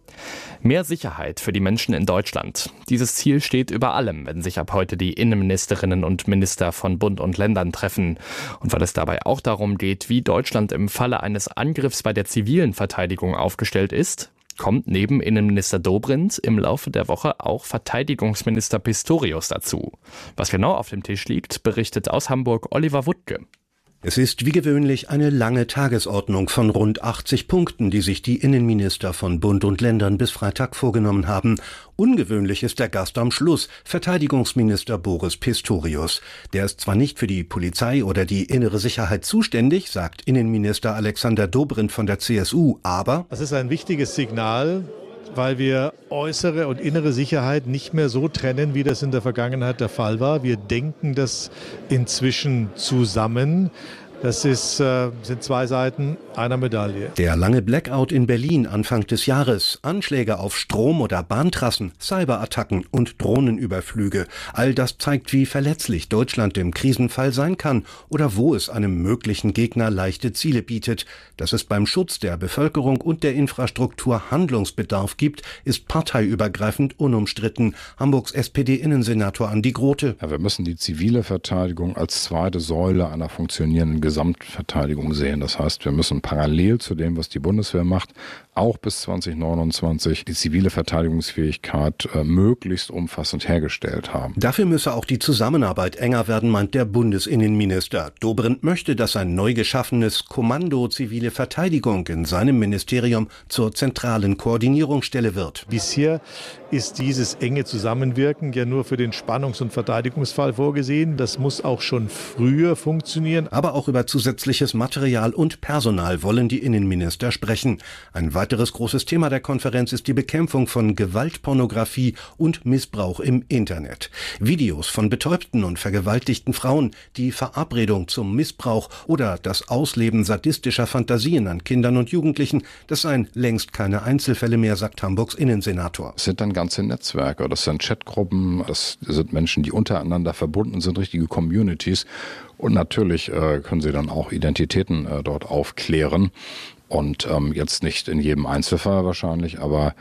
Mehr Sicherheit für die Menschen in Deutschland. Dieses Ziel steht über allem, wenn sich ab heute die Innenministerinnen und Minister von Bund und Ländern treffen. Und weil es dabei auch darum geht, wie Deutschland im Falle eines Angriffs bei der zivilen Verteidigung aufgestellt ist, kommt neben Innenminister Dobrindt im Laufe der Woche auch Verteidigungsminister Pistorius dazu. Was genau auf dem Tisch liegt, berichtet aus Hamburg Oliver Wuttke. Es ist wie gewöhnlich eine lange Tagesordnung von rund 80 Punkten, die sich die Innenminister von Bund und Ländern bis Freitag vorgenommen haben. Ungewöhnlich ist der Gast am Schluss, Verteidigungsminister Boris Pistorius. Der ist zwar nicht für die Polizei oder die innere Sicherheit zuständig, sagt Innenminister Alexander Dobrindt von der CSU, aber das ist ein wichtiges Signal, weil wir äußere und innere Sicherheit nicht mehr so trennen, wie das in der Vergangenheit der Fall war. Wir denken das inzwischen zusammen. Das sind zwei Seiten einer Medaille. Der lange Blackout in Berlin Anfang des Jahres, Anschläge auf Strom- oder Bahntrassen, Cyberattacken und Drohnenüberflüge. All das zeigt, wie verletzlich Deutschland im Krisenfall sein kann oder wo es einem möglichen Gegner leichte Ziele bietet. Dass es beim Schutz der Bevölkerung und der Infrastruktur Handlungsbedarf gibt, ist parteiübergreifend unumstritten. Hamburgs SPD-Innensenator Andi Grote. Ja, wir müssen die zivile Verteidigung als zweite Säule einer funktionierenden Gesamtverteidigung sehen. Das heißt, wir müssen parallel zu dem, was die Bundeswehr macht, auch bis 2029 die zivile Verteidigungsfähigkeit möglichst umfassend hergestellt haben. Dafür müsse auch die Zusammenarbeit enger werden, meint der Bundesinnenminister. Dobrindt möchte, dass ein neu geschaffenes Kommando Zivile Verteidigung in seinem Ministerium zur zentralen Koordinierungsstelle wird. Bisher ist dieses enge Zusammenwirken ja nur für den Spannungs- und Verteidigungsfall vorgesehen. Das muss auch schon früher funktionieren. Aber auch über zusätzliches Material und Personal wollen die Innenminister sprechen. Ein weiteres großes Thema der Konferenz ist die Bekämpfung von Gewaltpornografie und Missbrauch im Internet. Videos von betäubten und vergewaltigten Frauen, die Verabredung zum Missbrauch oder das Ausleben sadistischer Fantasien an Kindern und Jugendlichen, das seien längst keine Einzelfälle mehr, sagt Hamburgs Innensenator. Es sind dann ganze Netzwerke, das sind Chatgruppen, das sind Menschen, die untereinander verbunden sind, richtige Communities. Und natürlich können sie dann auch Identitäten dort aufklären. Und jetzt nicht in jedem Einzelfall wahrscheinlich, aber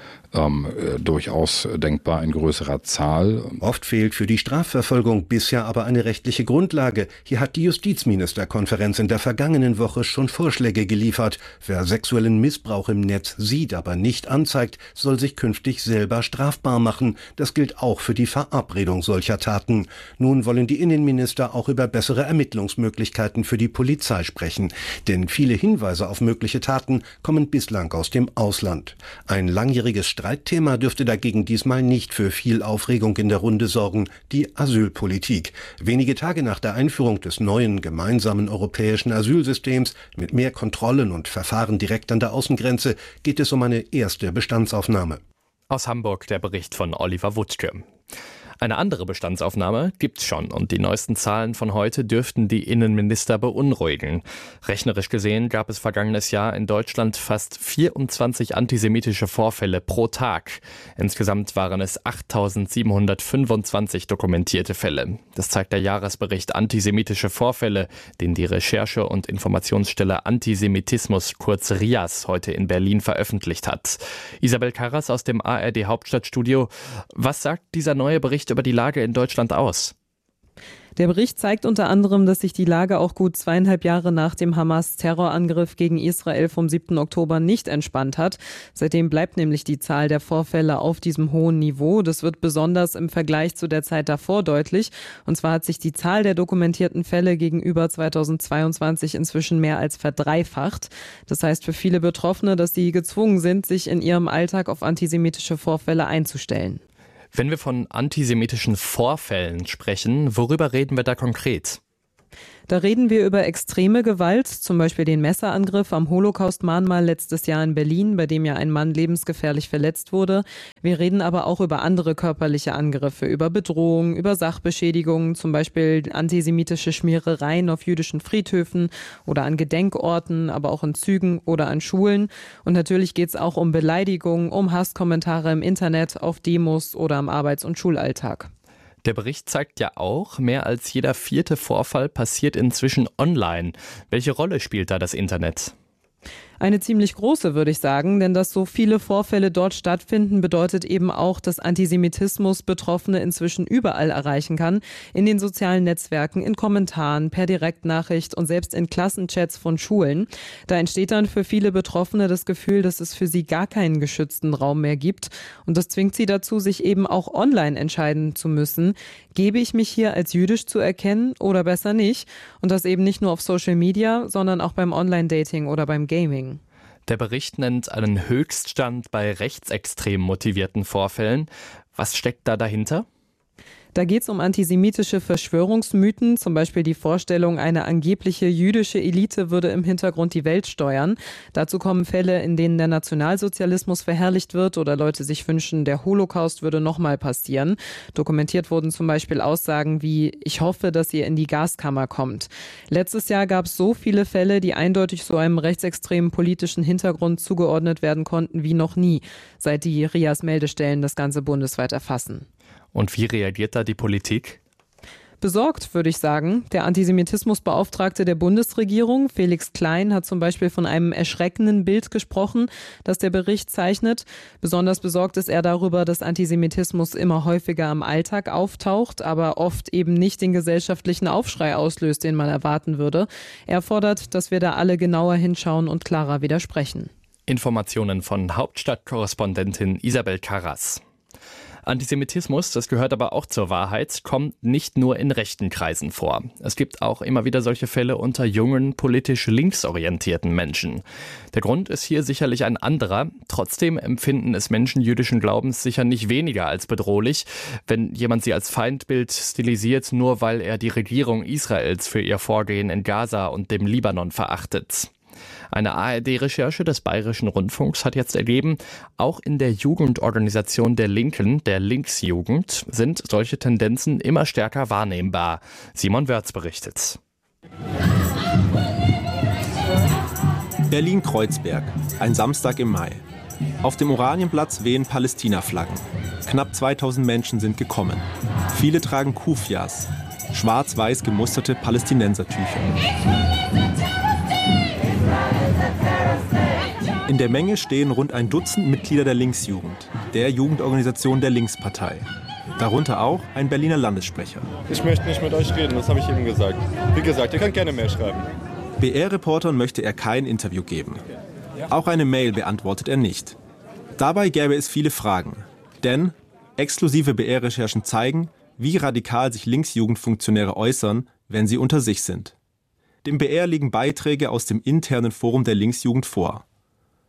durchaus denkbar in größerer Zahl. Oft fehlt für die Strafverfolgung bisher aber eine rechtliche Grundlage. Hier hat die Justizministerkonferenz in der vergangenen Woche schon Vorschläge geliefert. Wer sexuellen Missbrauch im Netz sieht, aber nicht anzeigt, soll sich künftig selber strafbar machen. Das gilt auch für die Verabredung solcher Taten. Nun wollen die Innenminister auch über bessere Ermittlungsmöglichkeiten für die Polizei sprechen. Denn viele Hinweise auf mögliche Taten kommen bislang aus dem Ausland. Ein langjähriges Streitthema dürfte dagegen diesmal nicht für viel Aufregung in der Runde sorgen, die Asylpolitik. Wenige Tage nach der Einführung des neuen gemeinsamen europäischen Asylsystems mit mehr Kontrollen und Verfahren direkt an der Außengrenze geht es um eine erste Bestandsaufnahme. Aus Hamburg der Bericht von Oliver Wuttke. Eine andere Bestandsaufnahme gibt's schon und die neuesten Zahlen von heute dürften die Innenminister beunruhigen. Rechnerisch gesehen gab es vergangenes Jahr in Deutschland fast 24 antisemitische Vorfälle pro Tag. Insgesamt waren es 8.725 dokumentierte Fälle. Das zeigt der Jahresbericht Antisemitische Vorfälle, den die Recherche- und Informationsstelle Antisemitismus, kurz RIAS, heute in Berlin veröffentlicht hat. Isabel Karras aus dem ARD Hauptstadtstudio. Was sagt dieser neue Bericht über die Lage in Deutschland aus? Der Bericht zeigt unter anderem, dass sich die Lage auch gut 2,5 Jahre nach dem Hamas-Terrorangriff gegen Israel vom 7. Oktober nicht entspannt hat. Seitdem bleibt nämlich die Zahl der Vorfälle auf diesem hohen Niveau. Das wird besonders im Vergleich zu der Zeit davor deutlich. Und zwar hat sich die Zahl der dokumentierten Fälle gegenüber 2022 inzwischen mehr als verdreifacht. Das heißt für viele Betroffene, dass sie gezwungen sind, sich in ihrem Alltag auf antisemitische Vorfälle einzustellen. Wenn wir von antisemitischen Vorfällen sprechen, worüber reden wir da konkret? Da reden wir über extreme Gewalt, zum Beispiel den Messerangriff am Holocaust-Mahnmal letztes Jahr in Berlin, bei dem ja ein Mann lebensgefährlich verletzt wurde. Wir reden aber auch über andere körperliche Angriffe, über Bedrohung, über Sachbeschädigungen, zum Beispiel antisemitische Schmierereien auf jüdischen Friedhöfen oder an Gedenkorten, aber auch in Zügen oder an Schulen. Und natürlich geht es auch um Beleidigungen, um Hasskommentare im Internet, auf Demos oder am Arbeits- und Schulalltag. Der Bericht zeigt ja auch, mehr als jeder 4. Vorfall passiert inzwischen online. Welche Rolle spielt da das Internet? Eine ziemlich große, würde ich sagen, denn dass so viele Vorfälle dort stattfinden, bedeutet eben auch, dass Antisemitismus Betroffene inzwischen überall erreichen kann. In den sozialen Netzwerken, in Kommentaren, per Direktnachricht und selbst in Klassenchats von Schulen. Da entsteht dann für viele Betroffene das Gefühl, dass es für sie gar keinen geschützten Raum mehr gibt. Und das zwingt sie dazu, sich eben auch online entscheiden zu müssen. Gebe ich mich hier als jüdisch zu erkennen oder besser nicht? Und das eben nicht nur auf Social Media, sondern auch beim Online-Dating oder beim Gaming. Der Bericht nennt einen Höchststand bei rechtsextrem motivierten Vorfällen. Was steckt da dahinter? Da geht es um antisemitische Verschwörungsmythen, zum Beispiel die Vorstellung, eine angebliche jüdische Elite würde im Hintergrund die Welt steuern. Dazu kommen Fälle, in denen der Nationalsozialismus verherrlicht wird oder Leute sich wünschen, der Holocaust würde nochmal passieren. Dokumentiert wurden zum Beispiel Aussagen wie, ich hoffe, dass ihr in die Gaskammer kommt. Letztes Jahr gab es so viele Fälle, die eindeutig so einem rechtsextremen politischen Hintergrund zugeordnet werden konnten wie noch nie, seit die RIAS-Meldestellen das Ganze bundesweit erfassen. Und wie reagiert da die Politik? Besorgt, würde ich sagen. Der Antisemitismusbeauftragte der Bundesregierung, Felix Klein, hat zum Beispiel von einem erschreckenden Bild gesprochen, das der Bericht zeichnet. Besonders besorgt ist er darüber, dass Antisemitismus immer häufiger im Alltag auftaucht, aber oft eben nicht den gesellschaftlichen Aufschrei auslöst, den man erwarten würde. Er fordert, dass wir da alle genauer hinschauen und klarer widersprechen. Informationen von Hauptstadtkorrespondentin Isabel Karras. Antisemitismus, das gehört aber auch zur Wahrheit, kommt nicht nur in rechten Kreisen vor. Es gibt auch immer wieder solche Fälle unter jungen, politisch linksorientierten Menschen. Der Grund ist hier sicherlich ein anderer. Trotzdem empfinden es Menschen jüdischen Glaubens sicher nicht weniger als bedrohlich, wenn jemand sie als Feindbild stilisiert, nur weil er die Regierung Israels für ihr Vorgehen in Gaza und dem Libanon verachtet. Eine ARD-Recherche des Bayerischen Rundfunks hat jetzt ergeben, auch in der Jugendorganisation der Linken, der Linksjugend, sind solche Tendenzen immer stärker wahrnehmbar. Simon Wörz berichtet. Berlin-Kreuzberg, ein Samstag im Mai. Auf dem Oranienplatz wehen Palästina-Flaggen. Knapp 2000 Menschen sind gekommen. Viele tragen Kufias, schwarz-weiß gemusterte Palästinensertücher. In der Menge stehen rund ein Dutzend Mitglieder der Linksjugend, der Jugendorganisation der Linkspartei. Darunter auch ein Berliner Landessprecher. Ich möchte nicht mit euch reden, das habe ich eben gesagt. Wie gesagt, ihr könnt gerne mehr schreiben. BR-Reportern möchte er kein Interview geben. Auch eine Mail beantwortet er nicht. Dabei gäbe es viele Fragen. Denn exklusive BR-Recherchen zeigen, wie radikal sich Linksjugendfunktionäre äußern, wenn sie unter sich sind. Dem BR liegen Beiträge aus dem internen Forum der Linksjugend vor.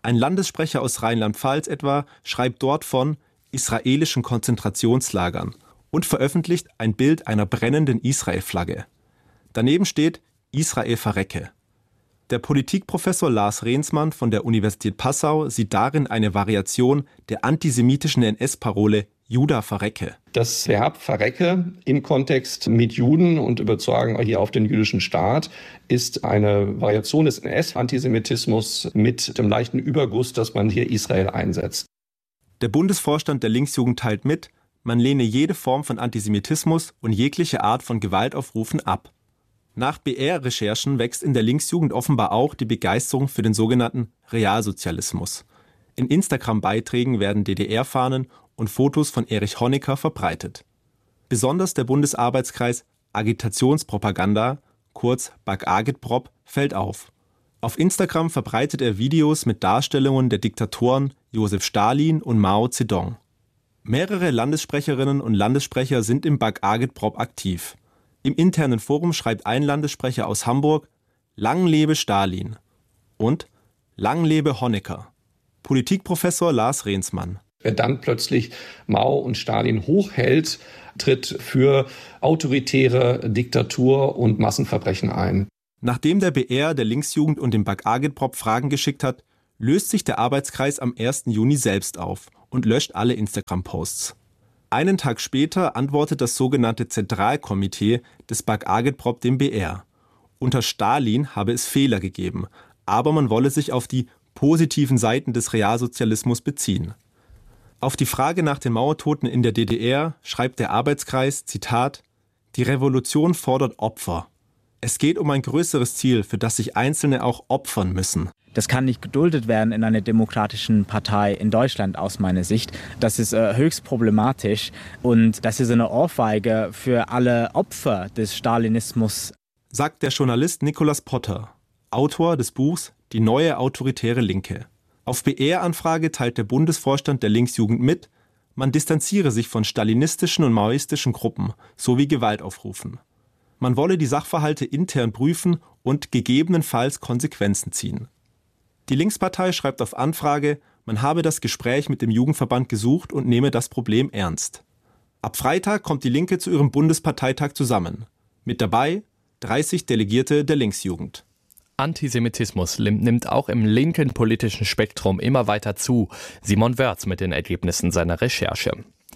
Ein Landessprecher aus Rheinland-Pfalz etwa schreibt dort von israelischen Konzentrationslagern und veröffentlicht ein Bild einer brennenden Israel-Flagge. Daneben steht Israel verrecke. Der Politikprofessor Lars Rehnsmann von der Universität Passau sieht darin eine Variation der antisemitischen NS-Parole Juda verrecke. Das Verb verrecke im Kontext mit Juden und übertragen hier auf den jüdischen Staat ist eine Variation des NS-Antisemitismus mit dem leichten Überguss, dass man hier Israel einsetzt. Der Bundesvorstand der Linksjugend teilt mit, man lehne jede Form von Antisemitismus und jegliche Art von Gewaltaufrufen ab. Nach BR-Recherchen wächst in der Linksjugend offenbar auch die Begeisterung für den sogenannten Realsozialismus. In Instagram-Beiträgen werden DDR-Fahnen und Fotos von Erich Honecker verbreitet. Besonders der Bundesarbeitskreis Agitationspropaganda, kurz BAG-Agitprop, fällt auf. Auf Instagram verbreitet er Videos mit Darstellungen der Diktatoren Josef Stalin und Mao Zedong. Mehrere Landessprecherinnen und Landessprecher sind im BAG-Agitprop aktiv. Im internen Forum schreibt ein Landessprecher aus Hamburg: Lang lebe Stalin und Lang lebe Honecker. Politikprofessor Lars Rehnsmann. Wer dann plötzlich Mao und Stalin hochhält, tritt für autoritäre Diktatur und Massenverbrechen ein. Nachdem der BR der Linksjugend und dem BAG-Agitprop Fragen geschickt hat, löst sich der Arbeitskreis am 1. Juni selbst auf und löscht alle Instagram-Posts. Einen Tag später antwortet das sogenannte Zentralkomitee des BAG-Agitprop dem BR. Unter Stalin habe es Fehler gegeben, aber man wolle sich auf die positiven Seiten des Realsozialismus beziehen. Auf die Frage nach den Mauertoten in der DDR schreibt der Arbeitskreis, Zitat, die Revolution fordert Opfer. Es geht um ein größeres Ziel, für das sich Einzelne auch opfern müssen. Das kann nicht geduldet werden in einer demokratischen Partei in Deutschland aus meiner Sicht. Das ist höchst problematisch und das ist eine Ohrfeige für alle Opfer des Stalinismus. Sagt der Journalist Nicolas Potter, Autor des Buchs Die neue autoritäre Linke. Auf BR-Anfrage teilt der Bundesvorstand der Linksjugend mit, man distanziere sich von stalinistischen und maoistischen Gruppen sowie Gewaltaufrufen. Man wolle die Sachverhalte intern prüfen und gegebenenfalls Konsequenzen ziehen. Die Linkspartei schreibt auf Anfrage, man habe das Gespräch mit dem Jugendverband gesucht und nehme das Problem ernst. Ab Freitag kommt die Linke zu ihrem Bundesparteitag zusammen. Mit dabei 30 Delegierte der Linksjugend. Antisemitismus nimmt auch im linken politischen Spektrum immer weiter zu. Simon Wörz mit den Ergebnissen seiner Recherche.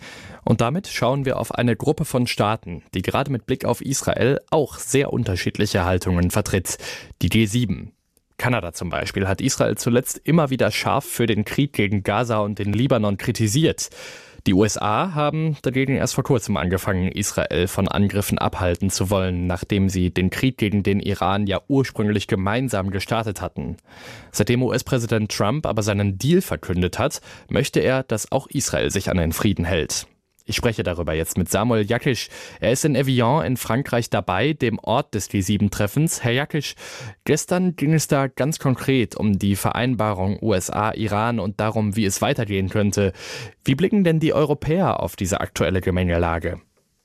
Und damit schauen wir auf eine Gruppe von Staaten, die gerade mit Blick auf Israel auch sehr unterschiedliche Haltungen vertritt. Die G7. Kanada zum Beispiel hat Israel zuletzt immer wieder scharf für den Krieg gegen Gaza und den Libanon kritisiert. Die USA haben dagegen erst vor kurzem angefangen, Israel von Angriffen abhalten zu wollen, nachdem sie den Krieg gegen den Iran ja ursprünglich gemeinsam gestartet hatten. Seitdem US-Präsident Trump aber seinen Deal verkündet hat, möchte er, dass auch Israel sich an den Frieden hält. Ich spreche darüber jetzt mit Samuel Jakisch. Er ist in Evian in Frankreich dabei, dem Ort des G7-Treffens. Herr Jakisch, gestern ging es da ganz konkret um die Vereinbarung USA-Iran und darum, wie es weitergehen könnte. Wie blicken denn die Europäer auf diese aktuelle Gemengelage?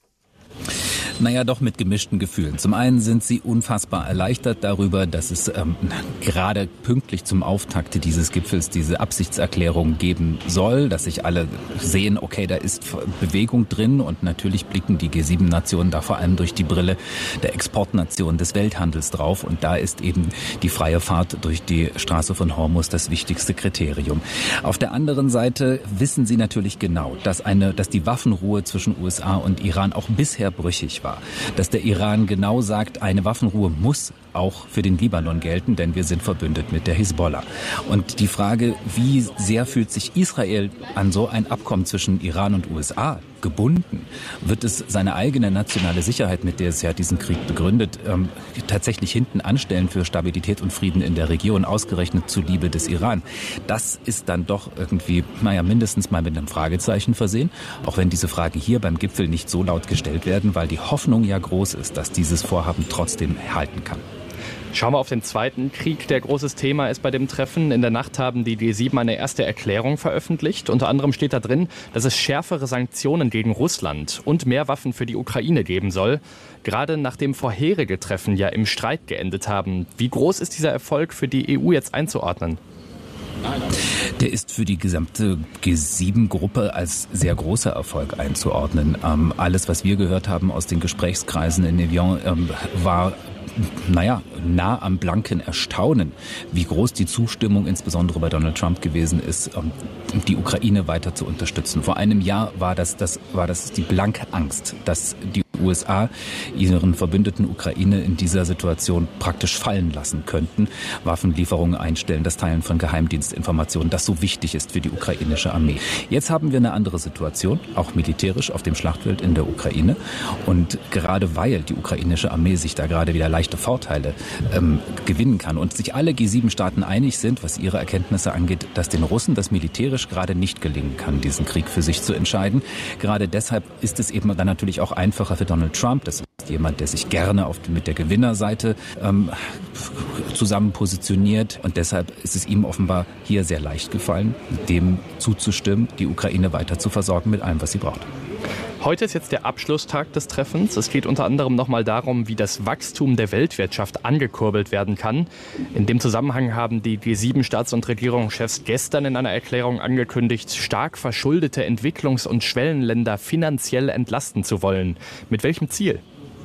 Naja, doch mit gemischten Gefühlen. Zum einen sind sie unfassbar erleichtert darüber, dass es gerade pünktlich zum Auftakt dieses Gipfels diese Absichtserklärung geben soll, dass sich alle sehen, okay, da ist Bewegung drin und natürlich blicken die G7-Nationen da vor allem durch die Brille der Exportnationen des Welthandels drauf und da ist eben die freie Fahrt durch die Straße von Hormuz das wichtigste Kriterium. Auf der anderen Seite wissen sie natürlich genau, dass die Waffenruhe zwischen USA und Iran auch bisher brüchig war. Dass der Iran genau sagt, eine Waffenruhe muss auch für den Libanon gelten, denn wir sind verbündet mit der Hisbollah. Und die Frage, wie sehr fühlt sich Israel an so ein Abkommen zwischen Iran und USA gebunden? Wird es seine eigene nationale Sicherheit, mit der es ja diesen Krieg begründet, tatsächlich hinten anstellen für Stabilität und Frieden in der Region, ausgerechnet zuliebe des Iran? Das ist dann doch irgendwie, mindestens mal mit einem Fragezeichen versehen, auch wenn diese Fragen hier beim Gipfel nicht so laut gestellt werden, weil die Hoffnung ja groß ist, dass dieses Vorhaben trotzdem halten kann. Schauen wir auf den zweiten Krieg, der großes Thema ist bei dem Treffen. In der Nacht haben die G7 eine erste Erklärung veröffentlicht. Unter anderem steht da drin, dass es schärfere Sanktionen gegen Russland und mehr Waffen für die Ukraine geben soll. Gerade nachdem vorherige Treffen ja im Streit geendet haben. Wie groß ist dieser Erfolg für die EU jetzt einzuordnen? Der ist für die gesamte G7-Gruppe als sehr großer Erfolg einzuordnen. Alles, was wir gehört haben aus den Gesprächskreisen in Evian, war nah am blanken Erstaunen, wie groß die Zustimmung insbesondere bei Donald Trump gewesen ist, die Ukraine weiter zu unterstützen. Vor einem Jahr war das die blanke Angst, dass die USA ihren Verbündeten Ukraine in dieser Situation praktisch fallen lassen könnten, Waffenlieferungen einstellen, das Teilen von Geheimdienstinformationen, das so wichtig ist für die ukrainische Armee. Jetzt haben wir eine andere Situation, auch militärisch auf dem Schlachtfeld in der Ukraine. Und gerade weil die ukrainische Armee sich da gerade wieder leichte Vorteile gewinnen kann und sich alle G7-Staaten einig sind, was ihre Erkenntnisse angeht, dass den Russen das militärisch gerade nicht gelingen kann, diesen Krieg für sich zu entscheiden. Gerade deshalb ist es eben dann natürlich auch einfacher für Donald Trump, das ist jemand, der sich gerne mit der Gewinnerseite zusammen positioniert, und deshalb ist es ihm offenbar hier sehr leicht gefallen, dem zuzustimmen, die Ukraine weiter zu versorgen mit allem, was sie braucht. Heute ist jetzt der Abschlusstag des Treffens. Es geht unter anderem nochmal darum, wie das Wachstum der Weltwirtschaft angekurbelt werden kann. In dem Zusammenhang haben die G7-Staats- und Regierungschefs gestern in einer Erklärung angekündigt, stark verschuldete Entwicklungs- und Schwellenländer finanziell entlasten zu wollen. Mit welchem Ziel?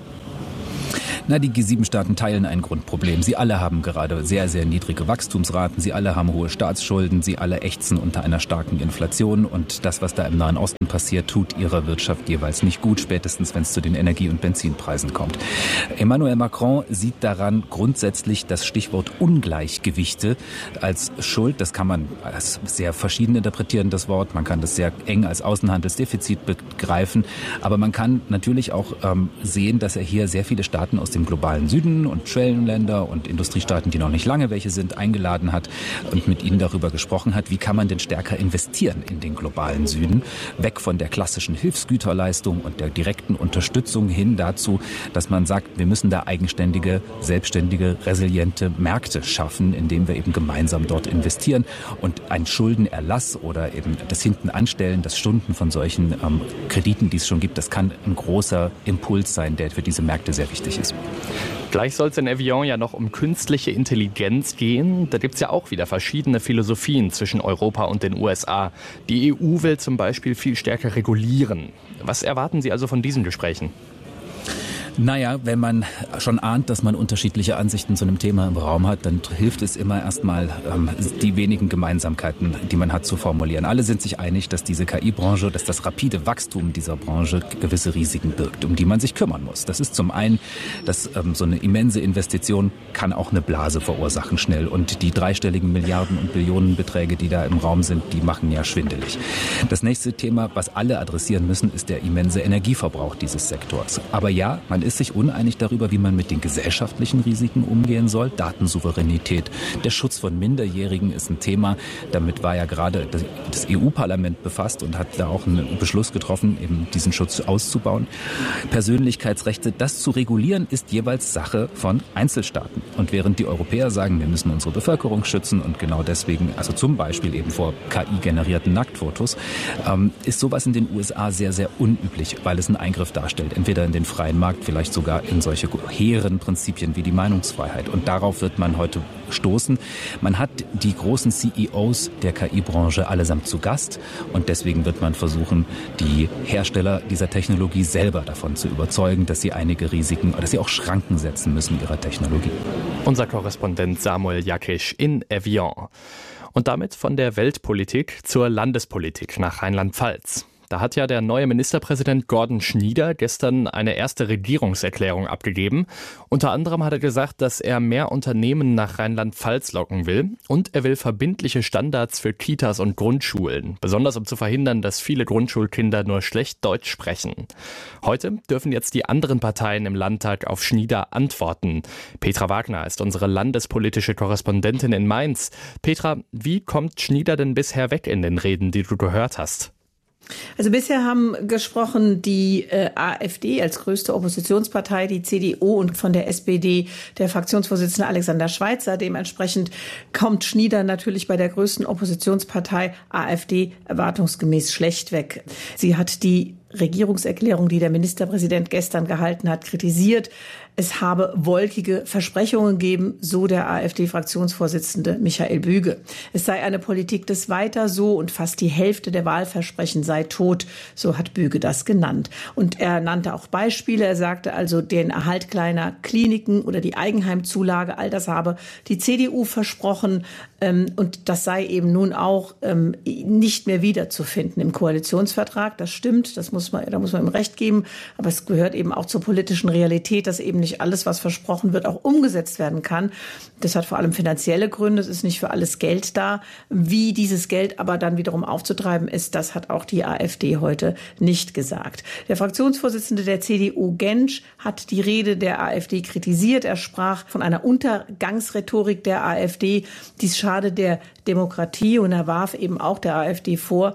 Die G7-Staaten teilen ein Grundproblem. Sie alle haben gerade sehr, sehr niedrige Wachstumsraten. Sie alle haben hohe Staatsschulden. Sie alle ächzen unter einer starken Inflation. Und das, was da im Nahen Osten passiert, tut ihrer Wirtschaft jeweils nicht gut, spätestens wenn es zu den Energie- und Benzinpreisen kommt. Emmanuel Macron sieht daran grundsätzlich das Stichwort Ungleichgewichte als Schuld. Das kann man als sehr verschieden interpretieren, das Wort. Man kann das sehr eng als Außenhandelsdefizit begreifen. Aber man kann natürlich auch sehen, dass er hier sehr viele Staaten aus dem globalen Süden und Schwellenländer und Industriestaaten, die noch nicht lange welche sind, eingeladen hat und mit ihnen darüber gesprochen hat, wie kann man denn stärker investieren in den globalen Süden, weg von der klassischen Hilfsgüterleistung und der direkten Unterstützung hin dazu, dass man sagt, wir müssen da eigenständige, selbstständige, resiliente Märkte schaffen, indem wir eben gemeinsam dort investieren, und ein Schuldenerlass oder eben das Hintenanstellen, das Stunden von solchen Krediten, die es schon gibt, das kann ein großer Impuls sein, der für diese Märkte sehr wichtig ist. Gleich soll es in Evian ja noch um künstliche Intelligenz gehen. Da gibt es ja auch wieder verschiedene Philosophien zwischen Europa und den USA. Die EU will zum Beispiel viel stärker regulieren. Was erwarten Sie also von diesen Gesprächen? Wenn man schon ahnt, dass man unterschiedliche Ansichten zu einem Thema im Raum hat, dann hilft es immer erstmal, die wenigen Gemeinsamkeiten, die man hat, zu formulieren. Alle sind sich einig, dass diese KI-Branche, dass das rapide Wachstum dieser Branche gewisse Risiken birgt, um die man sich kümmern muss. Das ist zum einen, dass so eine immense Investition kann auch eine Blase verursachen schnell. Und die dreistelligen Milliarden- und Billionenbeträge, die da im Raum sind, die machen ja schwindelig. Das nächste Thema, was alle adressieren müssen, ist der immense Energieverbrauch dieses Sektors. Aber ja, man ist sich uneinig darüber, wie man mit den gesellschaftlichen Risiken umgehen soll. Datensouveränität, der Schutz von Minderjährigen ist ein Thema. Damit war ja gerade das EU-Parlament befasst und hat da auch einen Beschluss getroffen, eben diesen Schutz auszubauen. Persönlichkeitsrechte, das zu regulieren, ist jeweils Sache von Einzelstaaten. Und während die Europäer sagen, wir müssen unsere Bevölkerung schützen und genau deswegen, also zum Beispiel eben vor KI-generierten Nacktfotos, ist sowas in den USA sehr, sehr unüblich, weil es einen Eingriff darstellt. Entweder in den freien Markt, vielleicht sogar in solche hehren Prinzipien wie die Meinungsfreiheit. Und darauf wird man heute stoßen. Man hat die großen CEOs der KI-Branche allesamt zu Gast und deswegen wird man versuchen, die Hersteller dieser Technologie selber davon zu überzeugen, dass sie einige Risiken, dass sie auch Schranken setzen müssen ihrer Technologie. Unser Korrespondent Samuel Jakisch in Evian. Und damit von der Weltpolitik zur Landespolitik nach Rheinland-Pfalz. Da hat ja der neue Ministerpräsident Gordon Schnieder gestern eine erste Regierungserklärung abgegeben. Unter anderem hat er gesagt, dass er mehr Unternehmen nach Rheinland-Pfalz locken will. Und er will verbindliche Standards für Kitas und Grundschulen. Besonders um zu verhindern, dass viele Grundschulkinder nur schlecht Deutsch sprechen. Heute dürfen jetzt die anderen Parteien im Landtag auf Schnieder antworten. Petra Wagner ist unsere landespolitische Korrespondentin in Mainz. Petra, wie kommt Schnieder denn bisher weg in den Reden, die du gehört hast? Also bisher haben gesprochen die AfD als größte Oppositionspartei, die CDU und von der SPD der Fraktionsvorsitzende Alexander Schweitzer. Dementsprechend kommt Schnieder natürlich bei der größten Oppositionspartei AfD erwartungsgemäß schlecht weg. Sie hat die Regierungserklärung, die der Ministerpräsident gestern gehalten hat, kritisiert. Es habe wolkige Versprechungen gegeben, so der AfD-Fraktionsvorsitzende Michael Büge. Es sei eine Politik des Weiter so und fast die Hälfte der Wahlversprechen sei tot, so hat Büge das genannt. Und er nannte auch Beispiele. Er sagte also, den Erhalt kleiner Kliniken oder die Eigenheimzulage, all das habe die CDU versprochen. Und das sei eben nun auch nicht mehr wiederzufinden im Koalitionsvertrag. Das stimmt, da muss man ihm recht geben. Aber es gehört eben auch zur politischen Realität, dass eben nicht alles, was versprochen wird, auch umgesetzt werden kann. Das hat vor allem finanzielle Gründe. Es ist nicht für alles Geld da. Wie dieses Geld aber dann wiederum aufzutreiben ist, das hat auch die AfD heute nicht gesagt. Der Fraktionsvorsitzende der CDU, Gentsch, hat die Rede der AfD kritisiert. Er sprach von einer Untergangsrhetorik der AfD. Dies schade der Demokratie, und er warf eben auch der AfD vor,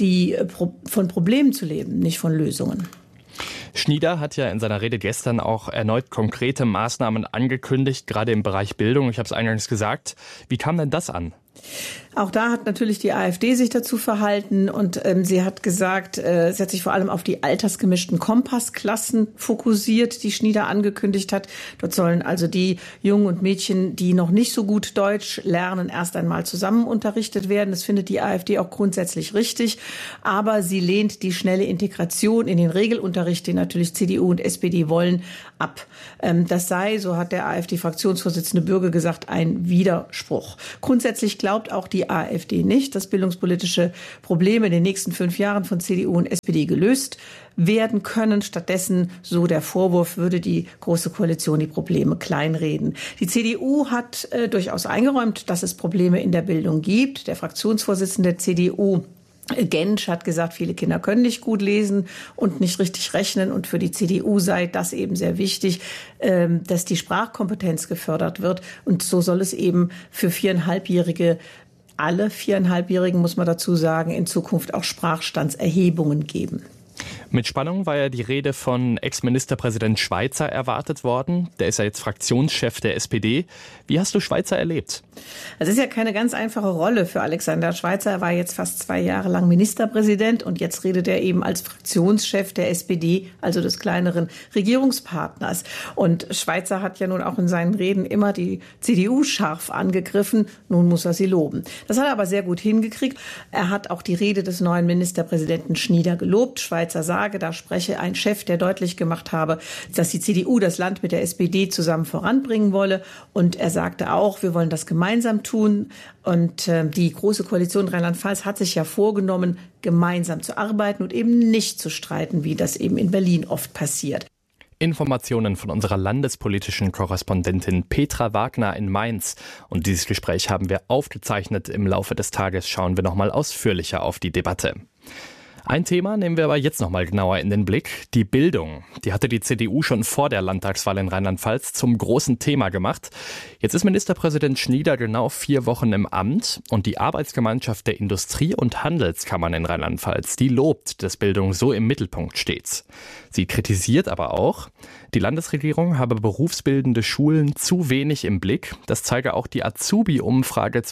von Problemen zu leben, nicht von Lösungen. Schnieder hat ja in seiner Rede gestern auch erneut konkrete Maßnahmen angekündigt, gerade im Bereich Bildung. Ich habe es eingangs gesagt. Wie kam denn das an? Auch da hat natürlich die AfD sich dazu verhalten, und sie hat gesagt, sie hat sich vor allem auf die altersgemischten Kompassklassen fokussiert, die Schnieder angekündigt hat. Dort sollen also die Jungen und Mädchen, die noch nicht so gut Deutsch lernen, erst einmal zusammen unterrichtet werden. Das findet die AfD auch grundsätzlich richtig. Aber sie lehnt die schnelle Integration in den Regelunterricht, den natürlich CDU und SPD wollen, ab. Das sei, so hat der AfD-Fraktionsvorsitzende Bürger gesagt, ein Widerspruch. Grundsätzlich glaubt auch die AfD nicht, dass bildungspolitische Probleme in den nächsten 5 Jahren von CDU und SPD gelöst werden können. Stattdessen, so der Vorwurf, würde die Große Koalition die Probleme kleinreden. Die CDU hat durchaus eingeräumt, dass es Probleme in der Bildung gibt. Der Fraktionsvorsitzende der CDU, Gentsch, hat gesagt, viele Kinder können nicht gut lesen und nicht richtig rechnen. Und für die CDU sei das eben sehr wichtig, dass die Sprachkompetenz gefördert wird. Und so soll es eben für 4,5-Jährige, alle 4,5-Jährigen, muss man dazu sagen, in Zukunft auch Sprachstandserhebungen geben. Mit Spannung war ja die Rede von Ex-Ministerpräsident Schweizer erwartet worden. Der ist ja jetzt Fraktionschef der SPD. Wie hast du Schweizer erlebt? Es ist ja keine ganz einfache Rolle für Alexander Schweizer. Er war jetzt fast 2 Jahre lang Ministerpräsident, und jetzt redet er eben als Fraktionschef der SPD, also des kleineren Regierungspartners. Und Schweizer hat ja nun auch in seinen Reden immer die CDU scharf angegriffen. Nun muss er sie loben. Das hat er aber sehr gut hingekriegt. Er hat auch die Rede des neuen Ministerpräsidenten Schnieder gelobt. Schweizer sage, da spreche ein Chef, der deutlich gemacht habe, dass die CDU das Land mit der SPD zusammen voranbringen wolle. Und er sagte auch, wir wollen das gemeinsam tun. Und die Große Koalition Rheinland-Pfalz hat sich ja vorgenommen, gemeinsam zu arbeiten und eben nicht zu streiten, wie das eben in Berlin oft passiert. Informationen von unserer landespolitischen Korrespondentin Petra Wagner in Mainz. Und dieses Gespräch haben wir aufgezeichnet. Im Laufe des Tages schauen wir nochmal ausführlicher auf die Debatte. Ein Thema nehmen wir aber jetzt noch mal genauer in den Blick, die Bildung. Die hatte die CDU schon vor der Landtagswahl in Rheinland-Pfalz zum großen Thema gemacht. Jetzt ist Ministerpräsident Schnieder genau 4 Wochen im Amt, und die Arbeitsgemeinschaft der Industrie- und Handelskammern in Rheinland-Pfalz, die lobt, dass Bildung so im Mittelpunkt steht. Sie kritisiert aber auch, die Landesregierung habe berufsbildende Schulen zu wenig im Blick. Das zeige auch die Azubi-Umfrage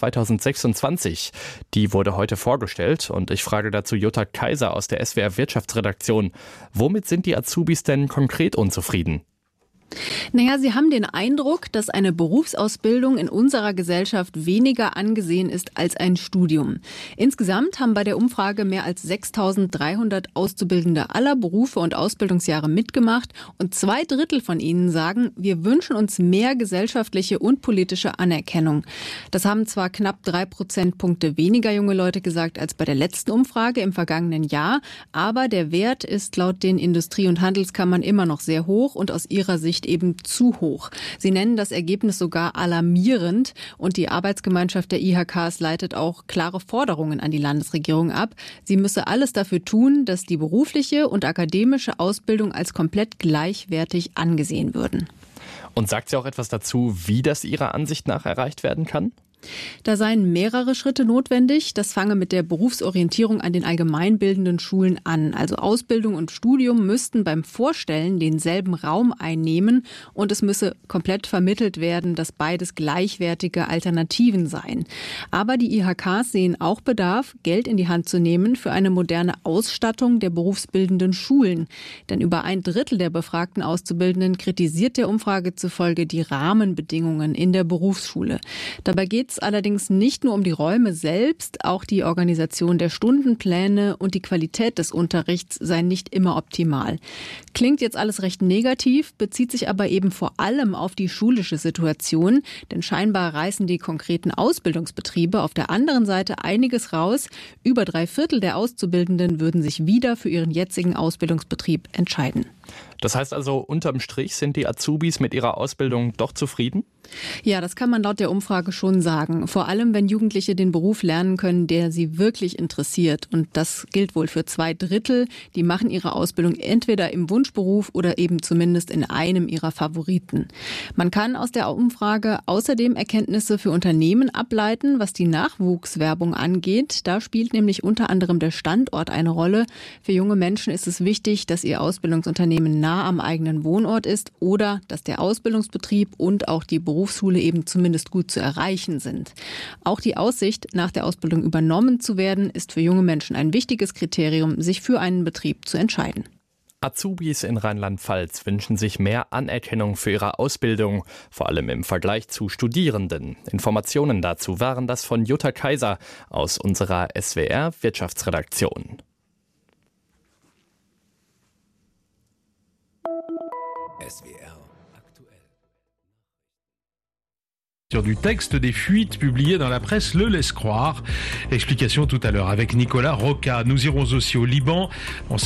2026. Die wurde heute vorgestellt, und ich frage dazu Jutta Kaiser aus der SWR Wirtschaftsredaktion. Womit sind die Azubis denn konkret unzufrieden? Naja, sie haben den Eindruck, dass eine Berufsausbildung in unserer Gesellschaft weniger angesehen ist als ein Studium. Insgesamt haben bei der Umfrage mehr als 6.300 Auszubildende aller Berufe und Ausbildungsjahre mitgemacht, und 2/3 von ihnen sagen, wir wünschen uns mehr gesellschaftliche und politische Anerkennung. Das haben zwar knapp 3 Prozentpunkte weniger junge Leute gesagt als bei der letzten Umfrage im vergangenen Jahr, aber der Wert ist laut den Industrie- und Handelskammern immer noch sehr hoch und aus ihrer Sicht eben zu hoch. Sie nennen das Ergebnis sogar alarmierend, und die Arbeitsgemeinschaft der IHKs leitet auch klare Forderungen an die Landesregierung ab. Sie müsse alles dafür tun, dass die berufliche und akademische Ausbildung als komplett gleichwertig angesehen würden. Und sagt sie auch etwas dazu, wie das ihrer Ansicht nach erreicht werden kann? Da seien mehrere Schritte notwendig. Das fange mit der Berufsorientierung an den allgemeinbildenden Schulen an. Also Ausbildung und Studium müssten beim Vorstellen denselben Raum einnehmen und es müsse komplett vermittelt werden, dass beides gleichwertige Alternativen seien. Aber die IHKs sehen auch Bedarf, Geld in die Hand zu nehmen für eine moderne Ausstattung der berufsbildenden Schulen. Denn über 1/3 der befragten Auszubildenden kritisiert der Umfrage zufolge die Rahmenbedingungen in der Berufsschule. Dabei geht es allerdings nicht nur um die Räume selbst, auch die Organisation der Stundenpläne und die Qualität des Unterrichts sei nicht immer optimal. Klingt jetzt alles recht negativ, bezieht sich aber eben vor allem auf die schulische Situation, denn scheinbar reißen die konkreten Ausbildungsbetriebe auf der anderen Seite einiges raus. Über 3/4 der Auszubildenden würden sich wieder für ihren jetzigen Ausbildungsbetrieb entscheiden. Das heißt also, unterm Strich sind die Azubis mit ihrer Ausbildung doch zufrieden? Ja, das kann man laut der Umfrage schon sagen. Vor allem, wenn Jugendliche den Beruf lernen können, der sie wirklich interessiert. Und das gilt wohl für 2/3. Die machen ihre Ausbildung entweder im Wunschberuf oder eben zumindest in einem ihrer Favoriten. Man kann aus der Umfrage außerdem Erkenntnisse für Unternehmen ableiten, was die Nachwuchswerbung angeht. Da spielt nämlich unter anderem der Standort eine Rolle. Für junge Menschen ist es wichtig, dass ihr Ausbildungsunternehmen nah am eigenen Wohnort ist oder dass der Ausbildungsbetrieb und auch die Berufsschule eben zumindest gut zu erreichen sind. Auch die Aussicht, nach der Ausbildung übernommen zu werden, ist für junge Menschen ein wichtiges Kriterium, sich für einen Betrieb zu entscheiden. Azubis in Rheinland-Pfalz wünschen sich mehr Anerkennung für ihre Ausbildung, vor allem im Vergleich zu Studierenden. Informationen dazu waren das von Jutta Kaiser aus unserer SWR-Wirtschaftsredaktion. SWR aktuell. Du texte des fuites publiées dans la presse le laisse croire. Explication tout à l'heure avec Nicolas Rocca. Nous irons aussi au Liban.